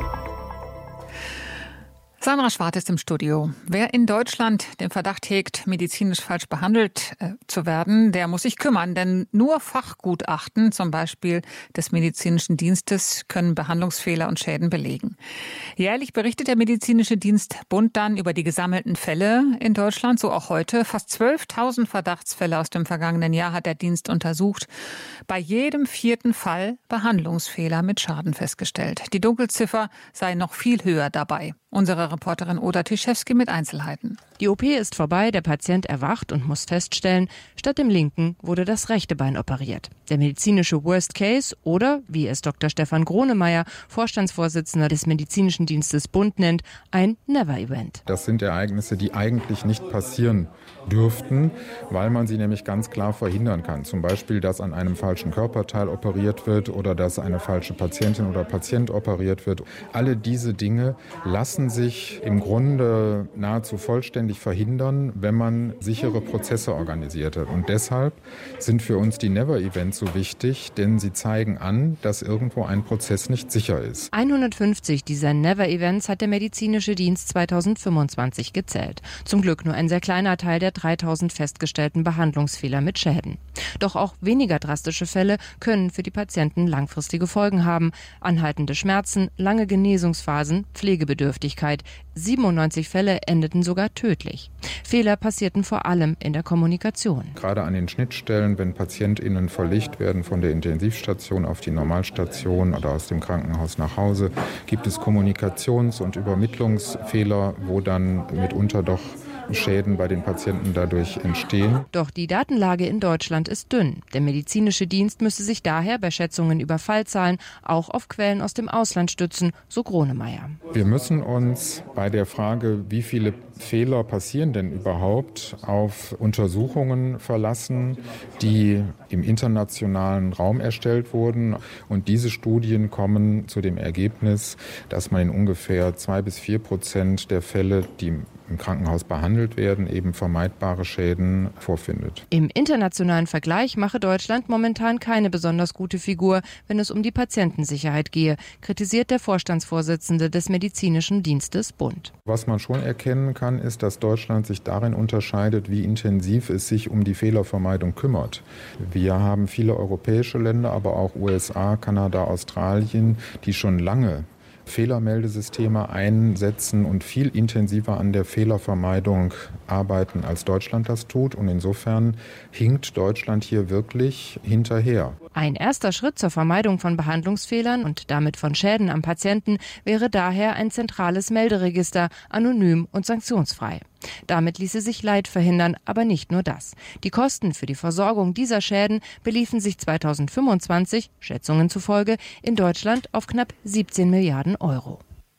Sandra Schwarz ist im Studio. Wer in Deutschland den Verdacht hegt, medizinisch falsch behandelt äh, zu werden, der muss sich kümmern. Denn nur Fachgutachten, zum Beispiel des medizinischen Dienstes, können Behandlungsfehler und Schäden belegen. Jährlich berichtet der medizinische Dienst Bund dann über die gesammelten Fälle in Deutschland, so auch heute. Fast zwölftausend Verdachtsfälle aus dem vergangenen Jahr hat der Dienst untersucht. Bei jedem vierten Fall Behandlungsfehler mit Schaden festgestellt. Die Dunkelziffer sei noch viel höher dabei. Unsere Reporterin Oda Tischewski mit Einzelheiten. Die O P ist vorbei, der Patient erwacht und muss feststellen, statt dem linken wurde das rechte Bein operiert. Der medizinische Worst Case oder, wie es Doktor Stefan Gronemeyer, Vorstandsvorsitzender des Medizinischen Dienstes Bund nennt, ein Never-Event. Das sind Ereignisse, die eigentlich nicht passieren dürften, weil man sie nämlich ganz klar verhindern kann. Zum Beispiel, dass an einem falschen Körperteil operiert wird oder dass eine falsche Patientin oder Patient operiert wird. Alle diese Dinge lassen sich im Grunde nahezu vollständig verhindern, wenn man sichere Prozesse organisiert hat. Und deshalb sind für uns die Never-Events so wichtig, denn sie zeigen an, dass irgendwo ein Prozess nicht sicher ist. hundertfünfzig dieser Never-Events hat der medizinische Dienst zweitausendfünfundzwanzig gezählt. Zum Glück nur ein sehr kleiner Teil der dreitausend festgestellten Behandlungsfehler mit Schäden. Doch auch weniger drastische Fälle können für die Patienten langfristige Folgen haben. Anhaltende Schmerzen, lange Genesungsphasen, Pflegebedürftigkeit. siebenundneunzig Fälle endeten sogar tödlich. Fehler passierten vor allem in der Kommunikation. Gerade an den Schnittstellen, wenn PatientInnen verlegt werden von der Intensivstation auf die Normalstation oder aus dem Krankenhaus nach Hause, gibt es Kommunikations- und Übermittlungsfehler, wo dann mitunter doch Schäden bei den Patienten dadurch entstehen. Doch die Datenlage in Deutschland ist dünn. Der medizinische Dienst müsse sich daher bei Schätzungen über Fallzahlen auch auf Quellen aus dem Ausland stützen, so Gronemeyer. Wir müssen uns bei der Frage, wie viele Fehler passieren denn überhaupt, auf Untersuchungen verlassen, die im internationalen Raum erstellt wurden. Und diese Studien kommen zu dem Ergebnis, dass man in ungefähr zwei bis vier Prozent der Fälle, die im Krankenhaus behandelt werden, eben vermeidbare Schäden vorfindet. Im internationalen Vergleich mache Deutschland momentan keine besonders gute Figur, wenn es um die Patientensicherheit gehe, kritisiert der Vorstandsvorsitzende des Medizinischen Dienstes Bund. Was man schon erkennen kann, ist, dass Deutschland sich darin unterscheidet, wie intensiv es sich um die Fehlervermeidung kümmert. Wir haben viele europäische Länder, aber auch U S A, Kanada, Australien, die schon lange Fehlermeldesysteme einsetzen und viel intensiver an der Fehlervermeidung arbeiten, als Deutschland das tut. Und insofern hinkt Deutschland hier wirklich hinterher. Ein erster Schritt zur Vermeidung von Behandlungsfehlern und damit von Schäden am Patienten wäre daher ein zentrales Melderegister, anonym und sanktionsfrei. Damit ließe sich Leid verhindern, aber nicht nur das. Die Kosten für die Versorgung dieser Schäden beliefen sich zweitausendfünfundzwanzig, Schätzungen zufolge, in Deutschland auf knapp siebzehn Milliarden Euro.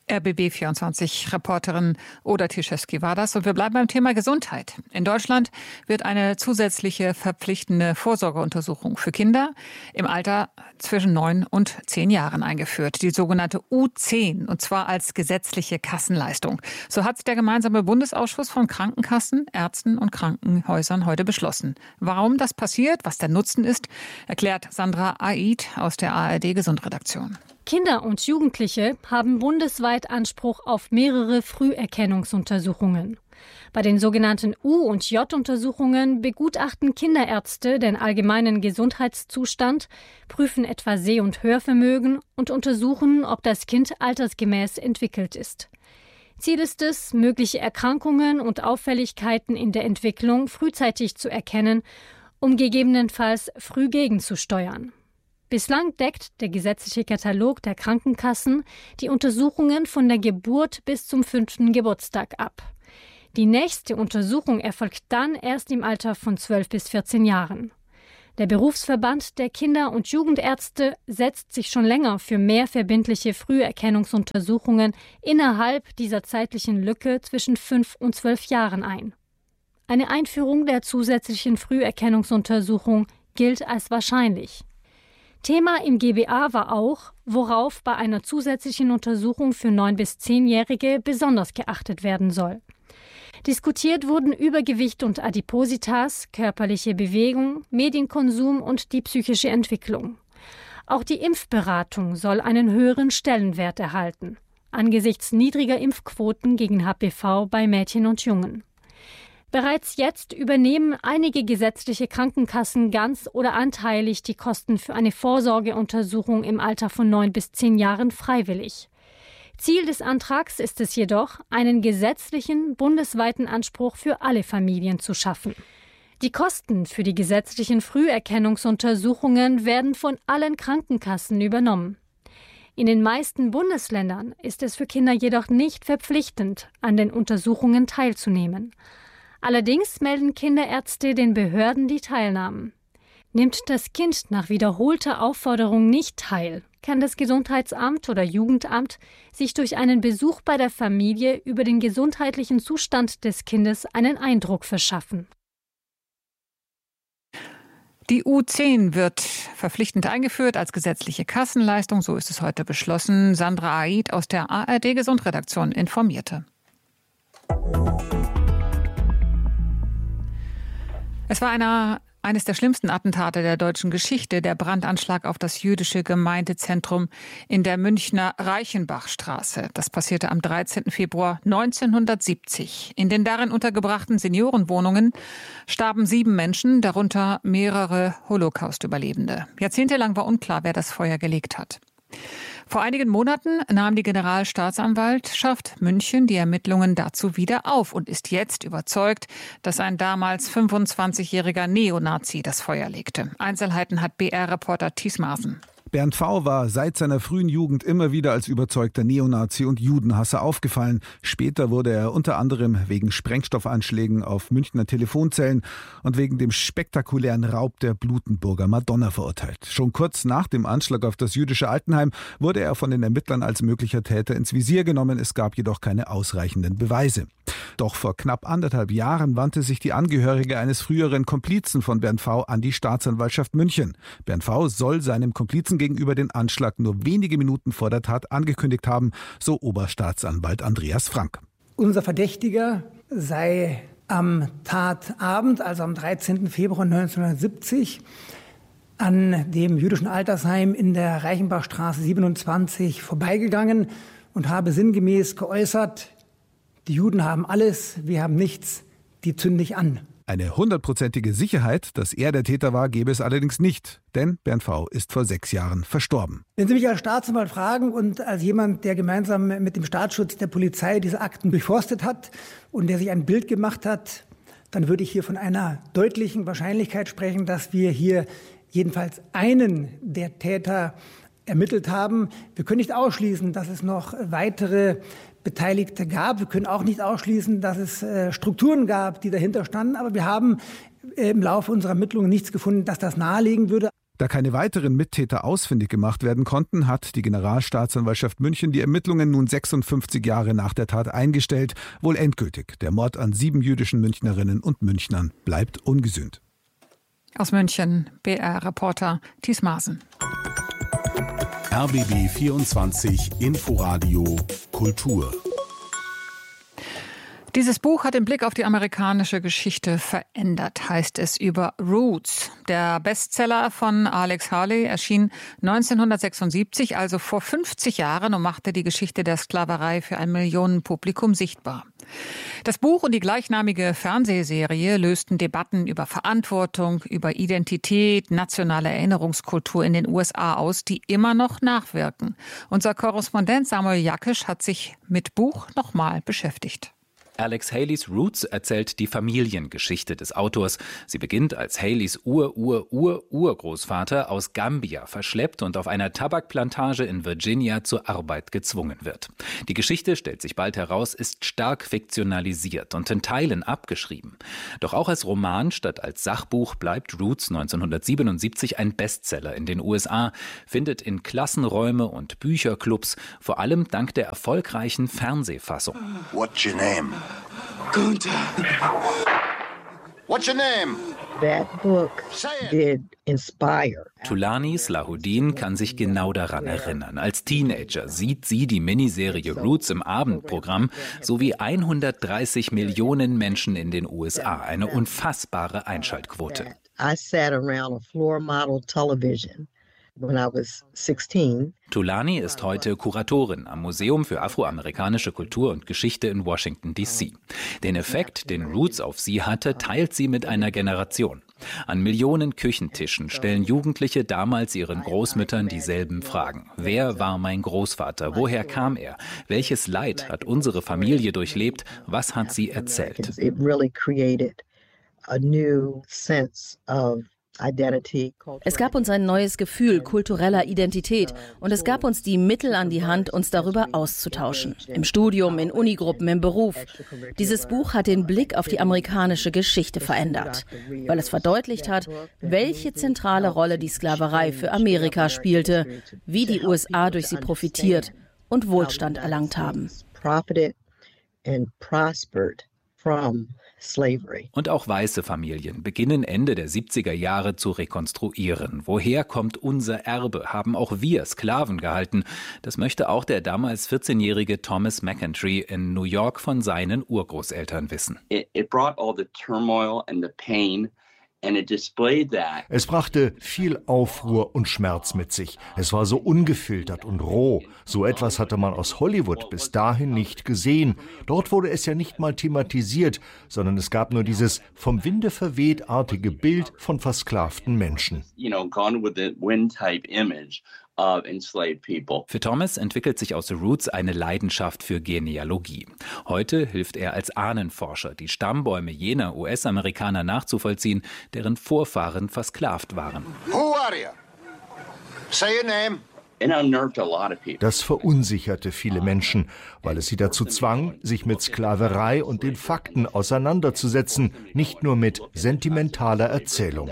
R B B vierundzwanzig-Reporterin Oda Tischewski war das. Und wir bleiben beim Thema Gesundheit. In Deutschland wird eine zusätzliche verpflichtende Vorsorgeuntersuchung für Kinder im Alter zwischen neun und zehn Jahren eingeführt. Die sogenannte U zehn, und zwar als gesetzliche Kassenleistung. So hat der gemeinsame Bundesausschuss von Krankenkassen, Ärzten und Krankenhäusern heute beschlossen. Warum das passiert, was der Nutzen ist, erklärt Sandra Aid aus der A R D-Gesundredaktion. Kinder und Jugendliche haben bundesweit Anspruch auf mehrere Früherkennungsuntersuchungen. Bei den sogenannten U- und J-Untersuchungen begutachten Kinderärzte den allgemeinen Gesundheitszustand, prüfen etwa Seh- und Hörvermögen und untersuchen, ob das Kind altersgemäß entwickelt ist. Ziel ist es, mögliche Erkrankungen und Auffälligkeiten in der Entwicklung frühzeitig zu erkennen, um gegebenenfalls früh gegenzusteuern. Bislang deckt der gesetzliche Katalog der Krankenkassen die Untersuchungen von der Geburt bis zum fünften Geburtstag ab. Die nächste Untersuchung erfolgt dann erst im Alter von zwölf bis vierzehn Jahren. Der Berufsverband der Kinder- und Jugendärzte setzt sich schon länger für mehr verbindliche Früherkennungsuntersuchungen innerhalb dieser zeitlichen Lücke zwischen fünf und zwölf Jahren ein. Eine Einführung der zusätzlichen Früherkennungsuntersuchung gilt als wahrscheinlich. Thema im G B A war auch, worauf bei einer zusätzlichen Untersuchung für neun- bis zehnjährige besonders geachtet werden soll. Diskutiert wurden Übergewicht und Adipositas, körperliche Bewegung, Medienkonsum und die psychische Entwicklung. Auch die Impfberatung soll einen höheren Stellenwert erhalten, angesichts niedriger Impfquoten gegen H P V bei Mädchen und Jungen. Bereits jetzt übernehmen einige gesetzliche Krankenkassen ganz oder anteilig die Kosten für eine Vorsorgeuntersuchung im Alter von neun bis zehn Jahren freiwillig. Ziel des Antrags ist es jedoch, einen gesetzlichen, bundesweiten Anspruch für alle Familien zu schaffen. Die Kosten für die gesetzlichen Früherkennungsuntersuchungen werden von allen Krankenkassen übernommen. In den meisten Bundesländern ist es für Kinder jedoch nicht verpflichtend, an den Untersuchungen teilzunehmen. Allerdings melden Kinderärzte den Behörden die Teilnahmen. Nimmt das Kind nach wiederholter Aufforderung nicht teil, kann das Gesundheitsamt oder Jugendamt sich durch einen Besuch bei der Familie über den gesundheitlichen Zustand des Kindes einen Eindruck verschaffen. Die U zehn wird verpflichtend eingeführt als gesetzliche Kassenleistung, so ist es heute beschlossen. Sandra Aid aus der A R D-Gesundredaktion informierte. Es war einer, eines der schlimmsten Attentate der deutschen Geschichte, der Brandanschlag auf das jüdische Gemeindezentrum in der Münchner Reichenbachstraße. Das passierte am dreizehnten Februar neunzehnhundertsiebzig. In den darin untergebrachten Seniorenwohnungen starben sieben Menschen, darunter mehrere Holocaust-Überlebende. Jahrzehntelang war unklar, wer das Feuer gelegt hat. Vor einigen Monaten nahm die Generalstaatsanwaltschaft München die Ermittlungen dazu wieder auf und ist jetzt überzeugt, dass ein damals fünfundzwanzigjähriger Neonazi das Feuer legte. Einzelheiten hat B R-Reporter Thies Maaßen. Bernd V. war seit seiner frühen Jugend immer wieder als überzeugter Neonazi und Judenhasser aufgefallen. Später wurde er unter anderem wegen Sprengstoffanschlägen auf Münchner Telefonzellen und wegen dem spektakulären Raub der Blutenburger Madonna verurteilt. Schon kurz nach dem Anschlag auf das jüdische Altenheim wurde er von den Ermittlern als möglicher Täter ins Visier genommen. Es gab jedoch keine ausreichenden Beweise. Doch vor knapp anderthalb Jahren wandte sich die Angehörige eines früheren Komplizen von Bernd V. an die Staatsanwaltschaft München. Bernd V. soll seinem Komplizen gegenüber den Anschlag nur wenige Minuten vor der Tat angekündigt haben, so Oberstaatsanwalt Andreas Frank. Unser Verdächtiger sei am Tatabend, also am dreizehnten Februar neunzehnhundertsiebzig, an dem jüdischen Altersheim in der Reichenbachstraße siebenundzwanzig vorbeigegangen und habe sinngemäß geäußert: Die Juden haben alles, wir haben nichts, die zünde ich an. Eine hundertprozentige Sicherheit, dass er der Täter war, gäbe es allerdings nicht, denn Bernd V. ist vor sechs Jahren verstorben. Wenn Sie mich als Staatsanwalt fragen und als jemand, der gemeinsam mit dem Staatsschutz der Polizei diese Akten durchforstet hat und der sich ein Bild gemacht hat, dann würde ich hier von einer deutlichen Wahrscheinlichkeit sprechen, dass wir hier jedenfalls einen der Täter ermittelt haben. Wir können nicht ausschließen, dass es noch weitere Beteiligte gab. Wir können auch nicht ausschließen, dass es äh, Strukturen gab, die dahinter standen. Aber wir haben äh, im Laufe unserer Ermittlungen nichts gefunden, dass das nahelegen würde. Da keine weiteren Mittäter ausfindig gemacht werden konnten, hat die Generalstaatsanwaltschaft München die Ermittlungen nun sechsundfünfzig Jahre nach der Tat eingestellt, wohl endgültig. Der Mord an sieben jüdischen Münchnerinnen und Münchnern bleibt ungesühnt. Aus München, B R-Reporter Thies Maaßen. R B B vierundzwanzig Inforadio Kultur. Dieses Buch hat den Blick auf die amerikanische Geschichte verändert, heißt es über Roots. Der Bestseller von Alex Haley erschien neunzehnhundertsechsundsiebzig, also vor fünfzig Jahren, und machte die Geschichte der Sklaverei für ein Millionenpublikum sichtbar. Das Buch und die gleichnamige Fernsehserie lösten Debatten über Verantwortung, über Identität, nationale Erinnerungskultur in den U S A aus, die immer noch nachwirken. Unser Korrespondent Samuel Jakisch hat sich mit Buch nochmal beschäftigt. Alex Haleys Roots erzählt die Familiengeschichte des Autors. Sie beginnt, als Haleys Ur-Ur-Ur-Urgroßvater aus Gambia verschleppt und auf einer Tabakplantage in Virginia zur Arbeit gezwungen wird. Die Geschichte, stellt sich bald heraus, ist stark fiktionalisiert und in Teilen abgeschrieben. Doch auch als Roman statt als Sachbuch bleibt Roots neunzehnhundertsiebenundsiebzig ein Bestseller in den U S A, findet in Klassenräume und Bücherclubs, vor allem dank der erfolgreichen Fernsehfassung. What's your name? Gunther. What's your name? That book did inspire. Tulani Slahuddin kann sich genau daran erinnern. Als Teenager sieht sie die Miniserie Roots im Abendprogramm sowie hundertdreißig Millionen Menschen in den U S A. Eine unfassbare Einschaltquote. I sat around a floor model television when I was sixteen. Tulani ist heute Kuratorin am Museum für afroamerikanische Kultur und Geschichte in Washington D C. Den Effekt, den Roots auf sie hatte, teilt sie mit einer Generation. An Millionen Küchentischen stellen Jugendliche damals ihren Großmüttern dieselben Fragen. Wer war mein Großvater? Woher kam er? Welches Leid hat unsere Familie durchlebt? Was hat sie erzählt? It really created a new sense of Es gab uns ein neues Gefühl kultureller Identität und es gab uns die Mittel an die Hand, uns darüber auszutauschen. Im Studium, in Unigruppen, im Beruf. Dieses Buch hat den Blick auf die amerikanische Geschichte verändert, weil es verdeutlicht hat, welche zentrale Rolle die Sklaverei für Amerika spielte, wie die U S A durch sie profitiert und Wohlstand erlangt haben. Slavery. Und auch weiße Familien beginnen Ende der siebziger Jahre zu rekonstruieren. Woher kommt unser Erbe? Haben auch wir Sklaven gehalten? Das möchte auch der damals vierzehnjährige Thomas McEntry in New York von seinen Urgroßeltern wissen. It, it brought all the turmoil and the pain. Es brachte viel Aufruhr und Schmerz mit sich. Es war so ungefiltert und roh. So etwas hatte man aus Hollywood bis dahin nicht gesehen. Dort wurde es ja nicht mal thematisiert, sondern es gab nur dieses vom Winde verweht-artige Bild von versklavten Menschen. You know, gone with the wind type image. Für Thomas entwickelt sich aus The Roots eine Leidenschaft für Genealogie. Heute hilft er als Ahnenforscher, die Stammbäume jener U S-Amerikaner nachzuvollziehen, deren Vorfahren versklavt waren. Who are you? Say your name. Das verunsicherte viele Menschen, weil es sie dazu zwang, sich mit Sklaverei und den Fakten auseinanderzusetzen, nicht nur mit sentimentaler Erzählung.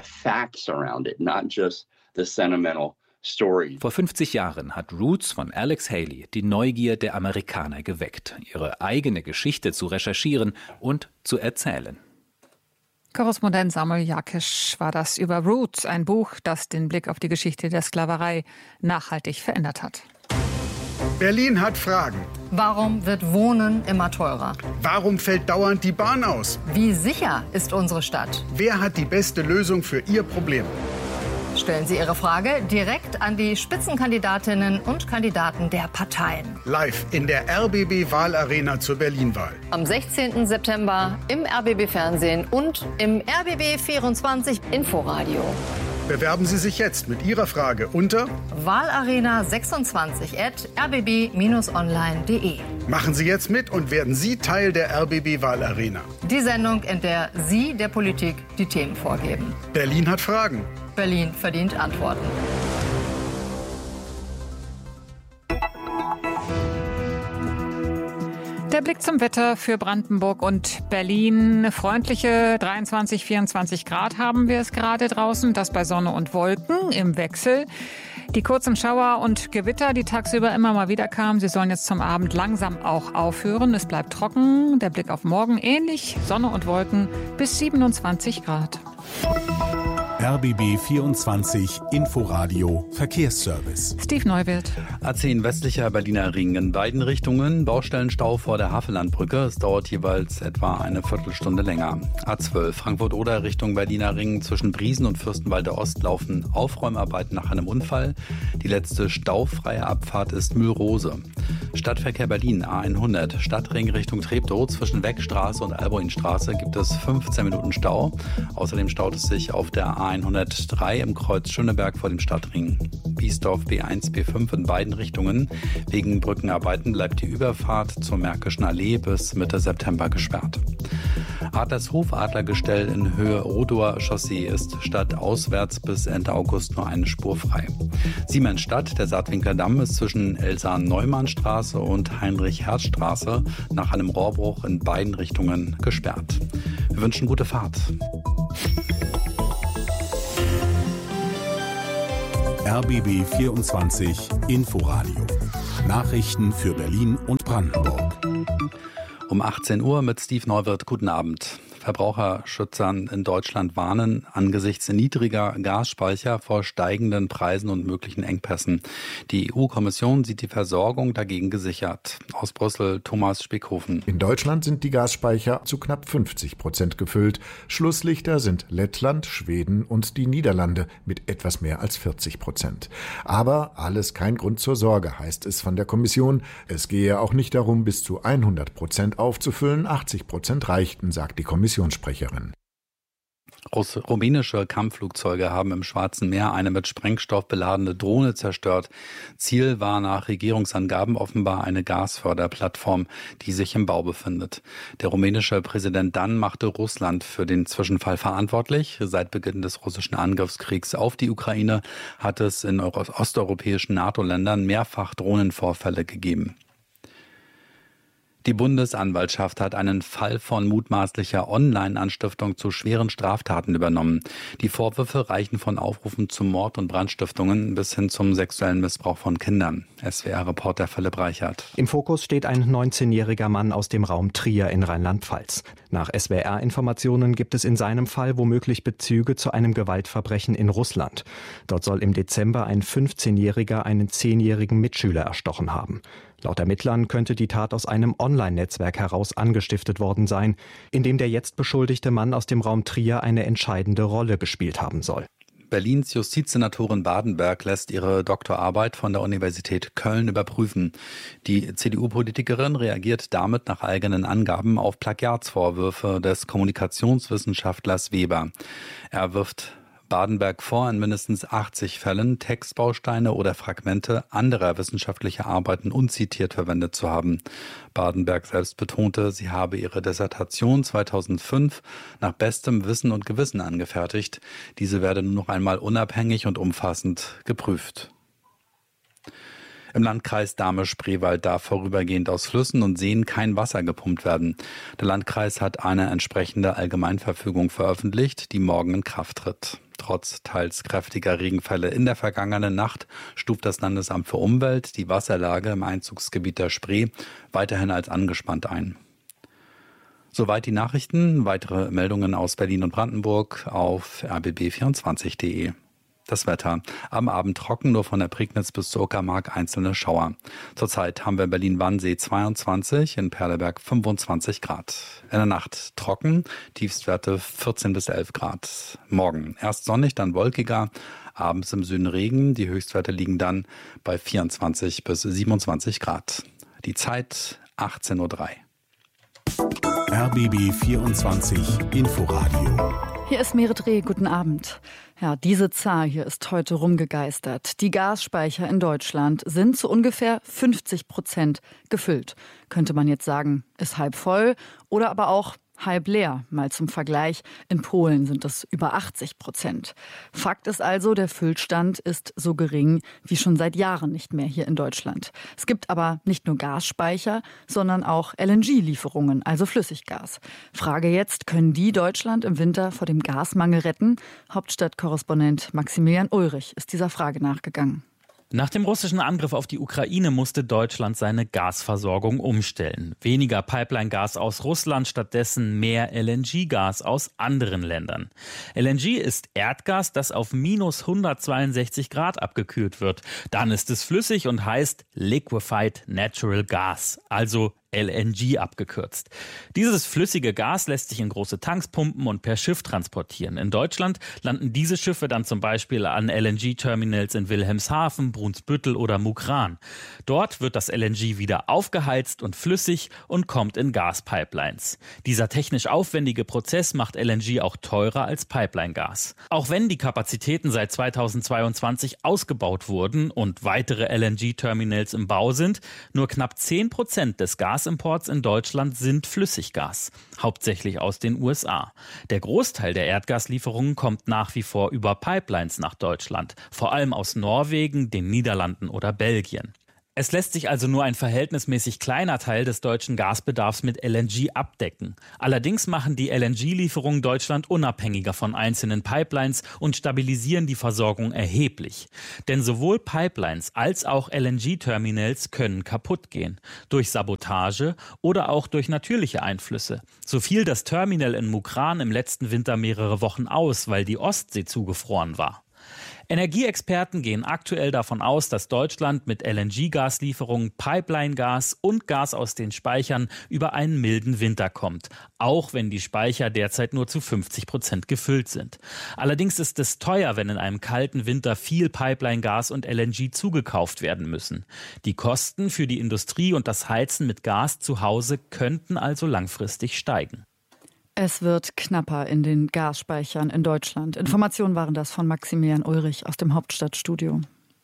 Vor fünfzig Jahren hat Roots von Alex Haley die Neugier der Amerikaner geweckt, ihre eigene Geschichte zu recherchieren und zu erzählen. Korrespondent Samuel Jakisch war das über Roots, ein Buch, das den Blick auf die Geschichte der Sklaverei nachhaltig verändert hat. Berlin hat Fragen. Warum wird Wohnen immer teurer? Warum fällt dauernd die Bahn aus? Wie sicher ist unsere Stadt? Wer hat die beste Lösung für Ihr Problem? Stellen Sie Ihre Frage direkt an die Spitzenkandidatinnen und Kandidaten der Parteien. Live in der R B B-Wahlarena zur Berlin-Wahl. Am sechzehnten September im R B B-Fernsehen und im R B B vierundzwanzig Inforadio. Bewerben Sie sich jetzt mit Ihrer Frage unter wahlarena sechsundzwanzig at r b b dash online punkt d e. Machen Sie jetzt mit und werden Sie Teil der R B B-Wahlarena. Die Sendung, in der Sie der Politik die Themen vorgeben. Berlin hat Fragen. Berlin verdient Antworten. Der Der Blick zum Wetter für Brandenburg und Berlin. Freundliche dreiundzwanzig, vierundzwanzig Grad haben wir es gerade draußen. Das bei Sonne und Wolken im Wechsel. Die kurzen Schauer und Gewitter, die tagsüber immer mal wieder kamen, sie sollen jetzt zum Abend langsam auch aufhören. Es bleibt trocken. Der Blick auf morgen ähnlich. Sonne und Wolken bis siebenundzwanzig Grad. R B B vierundzwanzig Inforadio Verkehrsservice. Steve Neuwirth. A zehn westlicher Berliner Ring in beiden Richtungen. Baustellenstau vor der Havellandbrücke. Es dauert jeweils etwa eine Viertelstunde länger. A zwölf Frankfurt-Oder Richtung Berliner Ring. Zwischen Briesen und Fürstenwalde Ost laufen Aufräumarbeiten nach einem Unfall. Die letzte staufreie Abfahrt ist Mühlrose. Stadtverkehr Berlin A hundert. Stadtring Richtung Treptow. Zwischen Weckstraße und Alboinstraße gibt es fünfzehn Minuten Stau. Außerdem staut es sich auf der A hundertdrei im Kreuz Schöneberg vor dem Stadtring. Biesdorf B eins, B fünf in beiden Richtungen. Wegen Brückenarbeiten bleibt die Überfahrt zur Märkischen Allee bis Mitte September gesperrt. Adlershof Adlergestell in Höhe Rodower Chaussee ist stadtauswärts bis Ende August nur eine Spur frei. Siemensstadt, der Saatwinker Damm, ist zwischen Elsa-Neumann-Straße und Heinrich-Herz-Straße nach einem Rohrbruch in beiden Richtungen gesperrt. Wir wünschen gute Fahrt. R B B vierundzwanzig Inforadio. Nachrichten für Berlin und Brandenburg. Um achtzehn Uhr mit Steve Neuwirth. Guten Abend. Verbraucherschützern in Deutschland warnen angesichts niedriger Gasspeicher vor steigenden Preisen und möglichen Engpässen. Die E U-Kommission sieht die Versorgung dagegen gesichert. Aus Brüssel Thomas Spickhofen. In Deutschland sind die Gasspeicher zu knapp fünfzig Prozent gefüllt. Schlusslichter sind Lettland, Schweden und die Niederlande mit etwas mehr als vierzig Prozent. Aber alles kein Grund zur Sorge, heißt es von der Kommission. Es gehe auch nicht darum, bis zu hundert Prozent aufzufüllen. achtzig Prozent reichten, sagt die Kommission. Sprecherin. Rumänische Kampfflugzeuge haben im Schwarzen Meer eine mit Sprengstoff beladene Drohne zerstört. Ziel war nach Regierungsangaben offenbar eine Gasförderplattform, die sich im Bau befindet. Der rumänische Präsident dann machte Russland für den Zwischenfall verantwortlich. Seit Beginn des russischen Angriffskriegs auf die Ukraine hat es in osteuropäischen NATO-Ländern mehrfach Drohnenvorfälle gegeben. Die Bundesanwaltschaft hat einen Fall von mutmaßlicher Online-Anstiftung zu schweren Straftaten übernommen. Die Vorwürfe reichen von Aufrufen zu Mord- und Brandstiftungen bis hin zum sexuellen Missbrauch von Kindern. S W R-Reporter Philipp Reichert. Im Fokus steht ein neunzehnjähriger Mann aus dem Raum Trier in Rheinland-Pfalz. Nach S W R-Informationen gibt es in seinem Fall womöglich Bezüge zu einem Gewaltverbrechen in Russland. Dort soll im Dezember ein fünfzehnjähriger einen zehnjährigen Mitschüler erstochen haben. Laut Ermittlern könnte die Tat aus einem Online-Netzwerk heraus angestiftet worden sein, in dem der jetzt beschuldigte Mann aus dem Raum Trier eine entscheidende Rolle gespielt haben soll. Berlins Justizsenatorin Badenberg lässt ihre Doktorarbeit von der Universität Köln überprüfen. Die C D U-Politikerin reagiert damit nach eigenen Angaben auf Plagiatsvorwürfe des Kommunikationswissenschaftlers Weber. Er wirft Badenberg vor, in mindestens achtzig Fällen Textbausteine oder Fragmente anderer wissenschaftlicher Arbeiten unzitiert verwendet zu haben. Badenberg selbst betonte, sie habe ihre Dissertation zweitausendfünf nach bestem Wissen und Gewissen angefertigt. Diese werde nun noch einmal unabhängig und umfassend geprüft. Im Landkreis Dahme-Spreewald darf vorübergehend aus Flüssen und Seen kein Wasser gepumpt werden. Der Landkreis hat eine entsprechende Allgemeinverfügung veröffentlicht, die morgen in Kraft tritt. Trotz teils kräftiger Regenfälle in der vergangenen Nacht stuft das Landesamt für Umwelt die Wasserlage im Einzugsgebiet der Spree weiterhin als angespannt ein. Soweit die Nachrichten. Weitere Meldungen aus Berlin und Brandenburg auf r b b vierundzwanzig punkt de. Das Wetter. Am Abend trocken, nur von der Prignitz bis zur Uckermark einzelne Schauer. Zurzeit haben wir in Berlin-Wannsee zweiundzwanzig, in Perleberg fünfundzwanzig Grad. In der Nacht trocken, Tiefstwerte vierzehn bis elf Grad. Morgen erst sonnig, dann wolkiger, abends im Süden Regen. Die Höchstwerte liegen dann bei vierundzwanzig bis siebenundzwanzig Grad. Die Zeit achtzehn Uhr drei. R B B vierundzwanzig Inforadio. Hier ist Merit Reh, guten Abend. Ja, diese Zahl hier ist heute rumgegeistert. Die Gasspeicher in Deutschland sind zu ungefähr fünfzig Prozent gefüllt. Könnte man jetzt sagen, ist halb voll oder aber auch halb leer. Mal zum Vergleich, in Polen sind es über achtzig Prozent. Fakt ist also, der Füllstand ist so gering wie schon seit Jahren nicht mehr hier in Deutschland. Es gibt aber nicht nur Gasspeicher, sondern auch L N G-Lieferungen, also Flüssiggas. Frage jetzt, können die Deutschland im Winter vor dem Gasmangel retten? Hauptstadtkorrespondent Maximilian Ulrich ist dieser Frage nachgegangen. Nach dem russischen Angriff auf die Ukraine musste Deutschland seine Gasversorgung umstellen. Weniger Pipeline-Gas aus Russland, stattdessen mehr L N G-Gas aus anderen Ländern. L N G ist Erdgas, das auf minus hundertzweiundsechzig Grad abgekühlt wird. Dann ist es flüssig und heißt Liquefied Natural Gas, also L N G abgekürzt. Dieses flüssige Gas lässt sich in große Tanks pumpen und per Schiff transportieren. In Deutschland landen diese Schiffe dann zum Beispiel an L N G-Terminals in Wilhelmshaven, Brunsbüttel oder Mukran. Dort wird das L N G wieder aufgeheizt und flüssig und kommt in Gaspipelines. Dieser technisch aufwendige Prozess macht L N G auch teurer als Pipeline-Gas. Auch wenn die Kapazitäten seit zweitausendzweiundzwanzig ausgebaut wurden und weitere L N G-Terminals im Bau sind, nur knapp zehn Prozent des Gas Gasimports in Deutschland sind Flüssiggas, hauptsächlich aus den U S A. Der Großteil der Erdgaslieferungen kommt nach wie vor über Pipelines nach Deutschland, vor allem aus Norwegen, den Niederlanden oder Belgien. Es lässt sich also nur ein verhältnismäßig kleiner Teil des deutschen Gasbedarfs mit L N G abdecken. Allerdings machen die L N G-Lieferungen Deutschland unabhängiger von einzelnen Pipelines und stabilisieren die Versorgung erheblich. Denn sowohl Pipelines als auch L N G-Terminals können kaputt gehen. Durch Sabotage oder auch durch natürliche Einflüsse. So fiel das Terminal in Mukran im letzten Winter mehrere Wochen aus, weil die Ostsee zugefroren war. Energieexperten gehen aktuell davon aus, dass Deutschland mit L N G-Gaslieferungen, Pipeline-Gas und Gas aus den Speichern über einen milden Winter kommt, auch wenn die Speicher derzeit nur zu fünfzig Prozent gefüllt sind. Allerdings ist es teuer, wenn in einem kalten Winter viel Pipeline-Gas und L N G zugekauft werden müssen. Die Kosten für die Industrie und das Heizen mit Gas zu Hause könnten also langfristig steigen. Es wird knapper in den Gasspeichern in Deutschland. Informationen waren das von Maximilian Ulrich aus dem Hauptstadtstudio.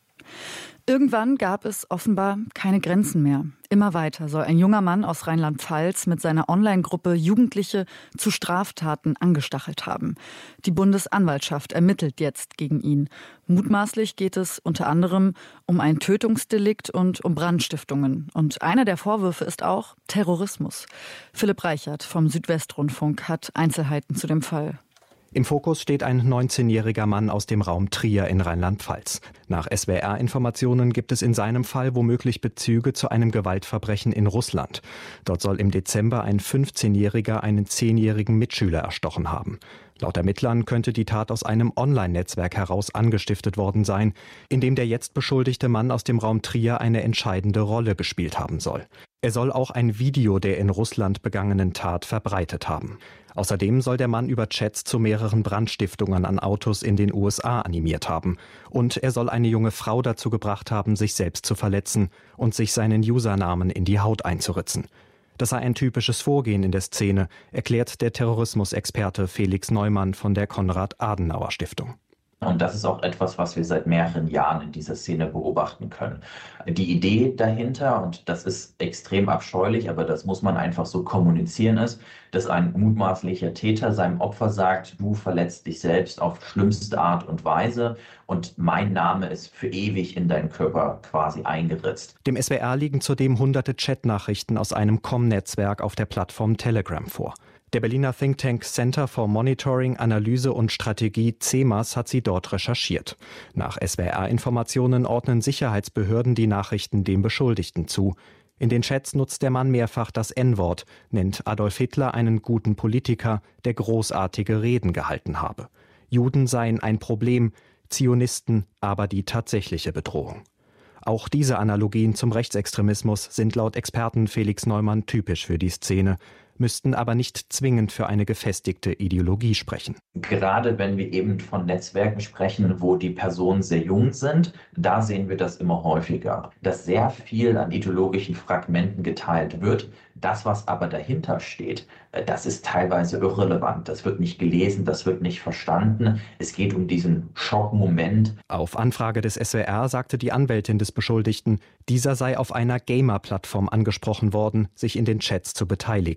Irgendwann gab es offenbar keine Grenzen mehr. Immer weiter soll ein junger Mann aus Rheinland-Pfalz mit seiner Online-Gruppe Jugendliche zu Straftaten angestachelt haben. Die Bundesanwaltschaft ermittelt jetzt gegen ihn. Mutmaßlich geht es unter anderem um ein Tötungsdelikt und um Brandstiftungen. Und einer der Vorwürfe ist auch Terrorismus. Philipp Reichert vom Südwestrundfunk hat Einzelheiten zu dem Fall. Im Fokus steht ein neunzehnjähriger Mann aus dem Raum Trier in Rheinland-Pfalz. Nach S W R-Informationen gibt es in seinem Fall womöglich Bezüge zu einem Gewaltverbrechen in Russland. Dort soll im Dezember ein fünfzehnjähriger einen zehnjährigen Mitschüler erstochen haben. Laut Ermittlern könnte die Tat aus einem Online-Netzwerk heraus angestiftet worden sein, in dem der jetzt beschuldigte Mann aus dem Raum Trier eine entscheidende Rolle gespielt haben soll. Er soll auch ein Video der in Russland begangenen Tat verbreitet haben. Außerdem soll der Mann über Chats zu mehreren Brandstiftungen an Autos in den U S A animiert haben. Und er soll eine junge Frau dazu gebracht haben, sich selbst zu verletzen und sich seinen Usernamen in die Haut einzuritzen. Das sei ein typisches Vorgehen in der Szene, erklärt der Terrorismusexperte Felix Neumann von der Konrad-Adenauer-Stiftung. Und das ist auch etwas, was wir seit mehreren Jahren in dieser Szene beobachten können. Die Idee dahinter, und das ist extrem abscheulich, aber das muss man einfach so kommunizieren, ist, dass ein mutmaßlicher Täter seinem Opfer sagt, du verletzt dich selbst auf schlimmste Art und Weise und mein Name ist für ewig in deinen Körper quasi eingeritzt. Dem S W R liegen zudem hunderte Chatnachrichten aus einem Com-Netzwerk auf der Plattform Telegram vor. Der Berliner Think Tank Center for Monitoring, Analyse und Strategie C E M A S hat sie dort recherchiert. Nach S W R-Informationen ordnen Sicherheitsbehörden die Nachrichten dem Beschuldigten zu. In den Chats nutzt der Mann mehrfach das En-Wort, nennt Adolf Hitler einen guten Politiker, der großartige Reden gehalten habe. Juden seien ein Problem, Zionisten aber die tatsächliche Bedrohung. Auch diese Analogien zum Rechtsextremismus sind laut Experten Felix Neumann typisch für die Szene, müssten aber nicht zwingend für eine gefestigte Ideologie sprechen. Gerade wenn wir eben von Netzwerken sprechen, wo die Personen sehr jung sind, da sehen wir das immer häufiger, dass sehr viel an ideologischen Fragmenten geteilt wird. Das, was aber dahinter steht, das ist teilweise irrelevant. Das wird nicht gelesen, das wird nicht verstanden. Es geht um diesen Schockmoment. Auf Anfrage des S W R sagte die Anwältin des Beschuldigten, dieser sei auf einer Gamer-Plattform angesprochen worden, sich in den Chats zu beteiligen.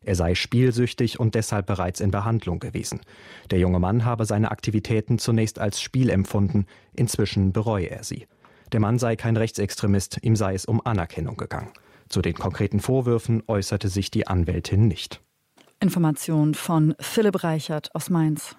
Er sei spielsüchtig und deshalb bereits in Behandlung gewesen. Der junge Mann habe seine Aktivitäten zunächst als Spiel empfunden, inzwischen bereue er sie. Der Mann sei kein Rechtsextremist, ihm sei es um Anerkennung gegangen. Zu den konkreten Vorwürfen äußerte sich die Anwältin nicht. Information von Philipp Reichert aus Mainz.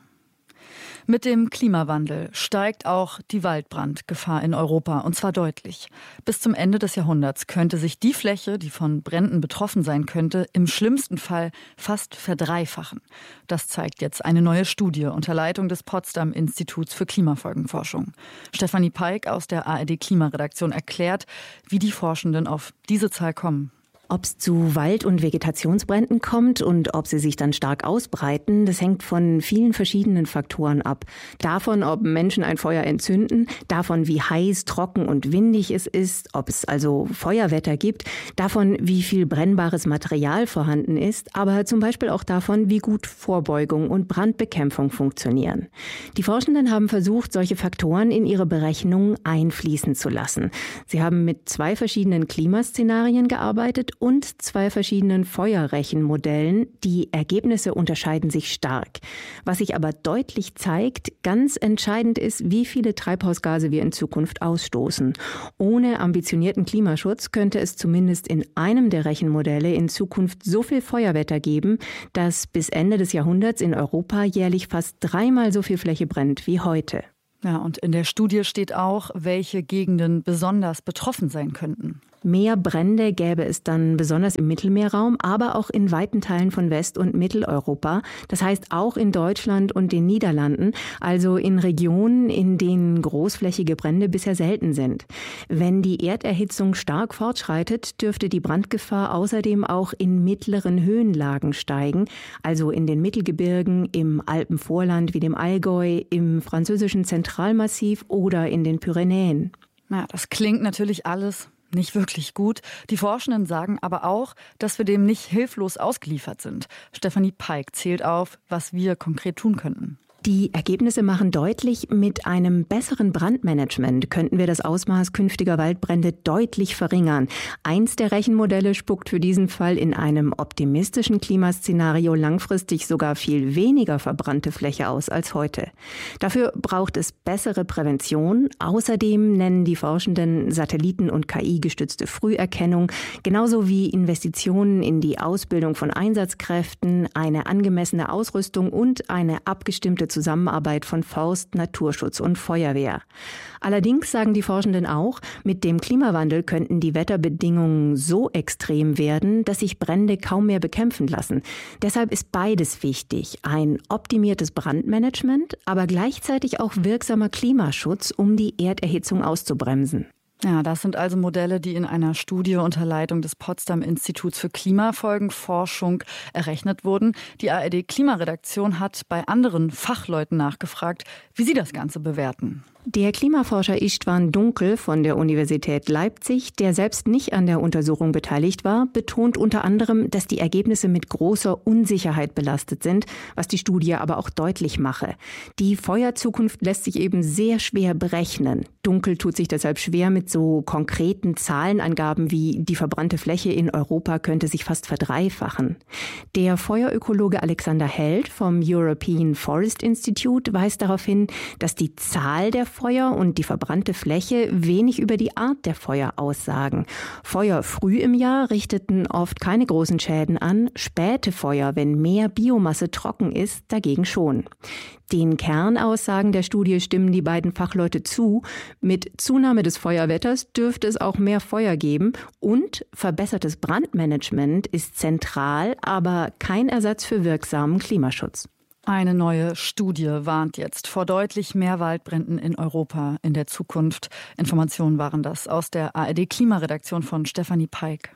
Mit dem Klimawandel steigt auch die Waldbrandgefahr in Europa, und zwar deutlich. Bis zum Ende des Jahrhunderts könnte sich die Fläche, die von Bränden betroffen sein könnte, im schlimmsten Fall fast verdreifachen. Das zeigt jetzt eine neue Studie unter Leitung des Potsdam-Instituts für Klimafolgenforschung. Stefanie Peik aus der A R D-Klimaredaktion erklärt, wie die Forschenden auf diese Zahl kommen. Ob es zu Wald- und Vegetationsbränden kommt und ob sie sich dann stark ausbreiten, das hängt von vielen verschiedenen Faktoren ab. Davon, ob Menschen ein Feuer entzünden, davon, wie heiß, trocken und windig es ist, ob es also Feuerwetter gibt, davon, wie viel brennbares Material vorhanden ist, aber zum Beispiel auch davon, wie gut Vorbeugung und Brandbekämpfung funktionieren. Die Forschenden haben versucht, solche Faktoren in ihre Berechnungen einfließen zu lassen. Sie haben mit zwei verschiedenen Klimaszenarien gearbeitet und zwei verschiedenen Feuerrechenmodellen. Die Ergebnisse unterscheiden sich stark. Was sich aber deutlich zeigt, ganz entscheidend ist, wie viele Treibhausgase wir in Zukunft ausstoßen. Ohne ambitionierten Klimaschutz könnte es zumindest in einem der Rechenmodelle in Zukunft so viel Feuerwetter geben, dass bis Ende des Jahrhunderts in Europa jährlich fast dreimal so viel Fläche brennt wie heute. Ja, und in der Studie steht auch, welche Gegenden besonders betroffen sein könnten. Mehr Brände gäbe es dann besonders im Mittelmeerraum, aber auch in weiten Teilen von West- und Mitteleuropa. Das heißt auch in Deutschland und den Niederlanden, also in Regionen, in denen großflächige Brände bisher selten sind. Wenn die Erderhitzung stark fortschreitet, dürfte die Brandgefahr außerdem auch in mittleren Höhenlagen steigen, also in den Mittelgebirgen, im Alpenvorland wie dem Allgäu, im französischen Zentralmassiv oder in den Pyrenäen. Na, das klingt natürlich alles nicht wirklich gut. Die Forschenden sagen aber auch, dass wir dem nicht hilflos ausgeliefert sind. Stefanie Peik zählt auf, was wir konkret tun könnten. Die Ergebnisse machen deutlich, mit einem besseren Brandmanagement könnten wir das Ausmaß künftiger Waldbrände deutlich verringern. Eins der Rechenmodelle spuckt für diesen Fall in einem optimistischen Klimaszenario langfristig sogar viel weniger verbrannte Fläche aus als heute. Dafür braucht es bessere Prävention. Außerdem nennen die Forschenden Satelliten- und K I-gestützte Früherkennung, genauso wie Investitionen in die Ausbildung von Einsatzkräften, eine angemessene Ausrüstung und eine abgestimmte Zusammenarbeit von Forst, Naturschutz und Feuerwehr. Allerdings sagen die Forschenden auch, mit dem Klimawandel könnten die Wetterbedingungen so extrem werden, dass sich Brände kaum mehr bekämpfen lassen. Deshalb ist beides wichtig. Ein optimiertes Brandmanagement, aber gleichzeitig auch wirksamer Klimaschutz, um die Erderhitzung auszubremsen. Ja, das sind also Modelle, die in einer Studie unter Leitung des Potsdam-Instituts für Klimafolgenforschung errechnet wurden. Die A R D-Klimaredaktion hat bei anderen Fachleuten nachgefragt, wie sie das Ganze bewerten. Der Klimaforscher Istvan Dunkel von der Universität Leipzig, der selbst nicht an der Untersuchung beteiligt war, betont unter anderem, dass die Ergebnisse mit großer Unsicherheit belastet sind, was die Studie aber auch deutlich mache. Die Feuerzukunft lässt sich eben sehr schwer berechnen. Dunkel tut sich deshalb schwer mit so konkreten Zahlenangaben wie die verbrannte Fläche in Europa könnte sich fast verdreifachen. Der Feuerökologe Alexander Held vom European Forest Institute weist darauf hin, dass die Zahl der Feuer und die verbrannte Fläche wenig über die Art der Feuer aussagen. Feuer früh im Jahr richteten oft keine großen Schäden an, späte Feuer, wenn mehr Biomasse trocken ist, dagegen schon. Den Kernaussagen der Studie stimmen die beiden Fachleute zu. Mit Zunahme des Feuerwetters dürfte es auch mehr Feuer geben und verbessertes Brandmanagement ist zentral, aber kein Ersatz für wirksamen Klimaschutz. Eine neue Studie warnt jetzt vor deutlich mehr Waldbränden in Europa in der Zukunft. Informationen waren das aus der A R D-Klimaredaktion von Stefanie Peik.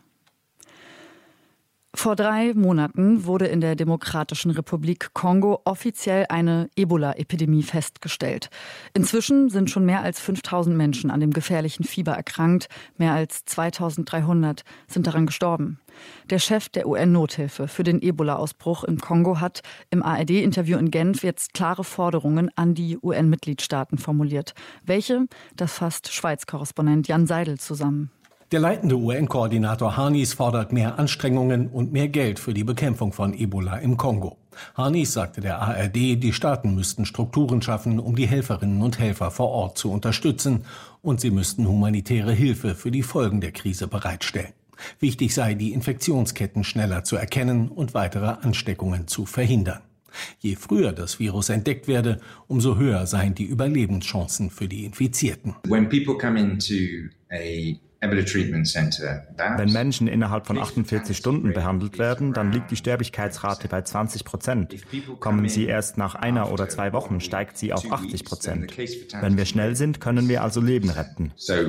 Vor drei Monaten wurde in der Demokratischen Republik Kongo offiziell eine Ebola-Epidemie festgestellt. Inzwischen sind schon mehr als fünftausend Menschen an dem gefährlichen Fieber erkrankt. Mehr als zweitausenddreihundert sind daran gestorben. Der Chef der U N-Nothilfe für den Ebola-Ausbruch im Kongo hat im A R D-Interview in Genf jetzt klare Forderungen an die U N-Mitgliedstaaten formuliert. Welche? Das fasst Schweiz-Korrespondent Jan Seidel zusammen. Der leitende U N-Koordinator Harnis fordert mehr Anstrengungen und mehr Geld für die Bekämpfung von Ebola im Kongo. Harnis sagte der A R D, die Staaten müssten Strukturen schaffen, um die Helferinnen und Helfer vor Ort zu unterstützen, und sie müssten humanitäre Hilfe für die Folgen der Krise bereitstellen. Wichtig sei, die Infektionsketten schneller zu erkennen und weitere Ansteckungen zu verhindern. Je früher das Virus entdeckt werde, umso höher seien die Überlebenschancen für die Infizierten. When people come into a Wenn Menschen innerhalb von achtundvierzig Stunden behandelt werden, dann liegt die Sterblichkeitsrate bei zwanzig Prozent. Kommen sie erst nach einer oder zwei Wochen, steigt sie auf achtzig Prozent. Wenn wir schnell sind, können wir also Leben retten.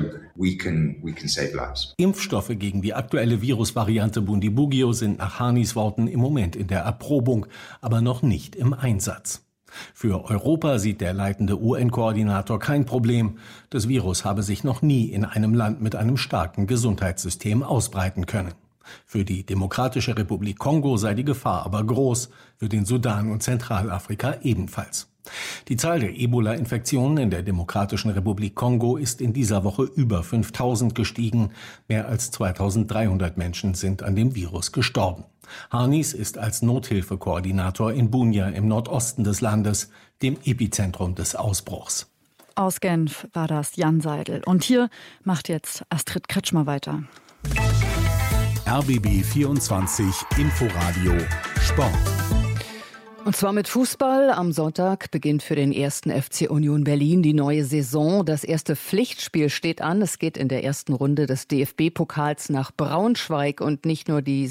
Impfstoffe gegen die aktuelle Virusvariante Bundibugyo sind nach Harnis Worten im Moment in der Erprobung, aber noch nicht im Einsatz. Für Europa sieht der leitende U N-Koordinator kein Problem. Das Virus habe sich noch nie in einem Land mit einem starken Gesundheitssystem ausbreiten können. Für die Demokratische Republik Kongo sei die Gefahr aber groß, für den Sudan und Zentralafrika ebenfalls. Die Zahl der Ebola-Infektionen in der Demokratischen Republik Kongo ist in dieser Woche über fünftausend gestiegen. Mehr als zweitausenddreihundert Menschen sind an dem Virus gestorben. Harnis ist als Nothilfekoordinator in Bunia im Nordosten des Landes, dem Epizentrum des Ausbruchs. Aus Genf war das Jan Seidel. Und hier macht jetzt Astrid Kretschmer weiter. R B B vierundzwanzig Inforadio Sport. Und zwar mit Fußball. Am Sonntag beginnt für den ersten F C Union Berlin die neue Saison. Das erste Pflichtspiel steht an. Es geht in der ersten Runde des D F B-Pokals nach Braunschweig und nicht nur die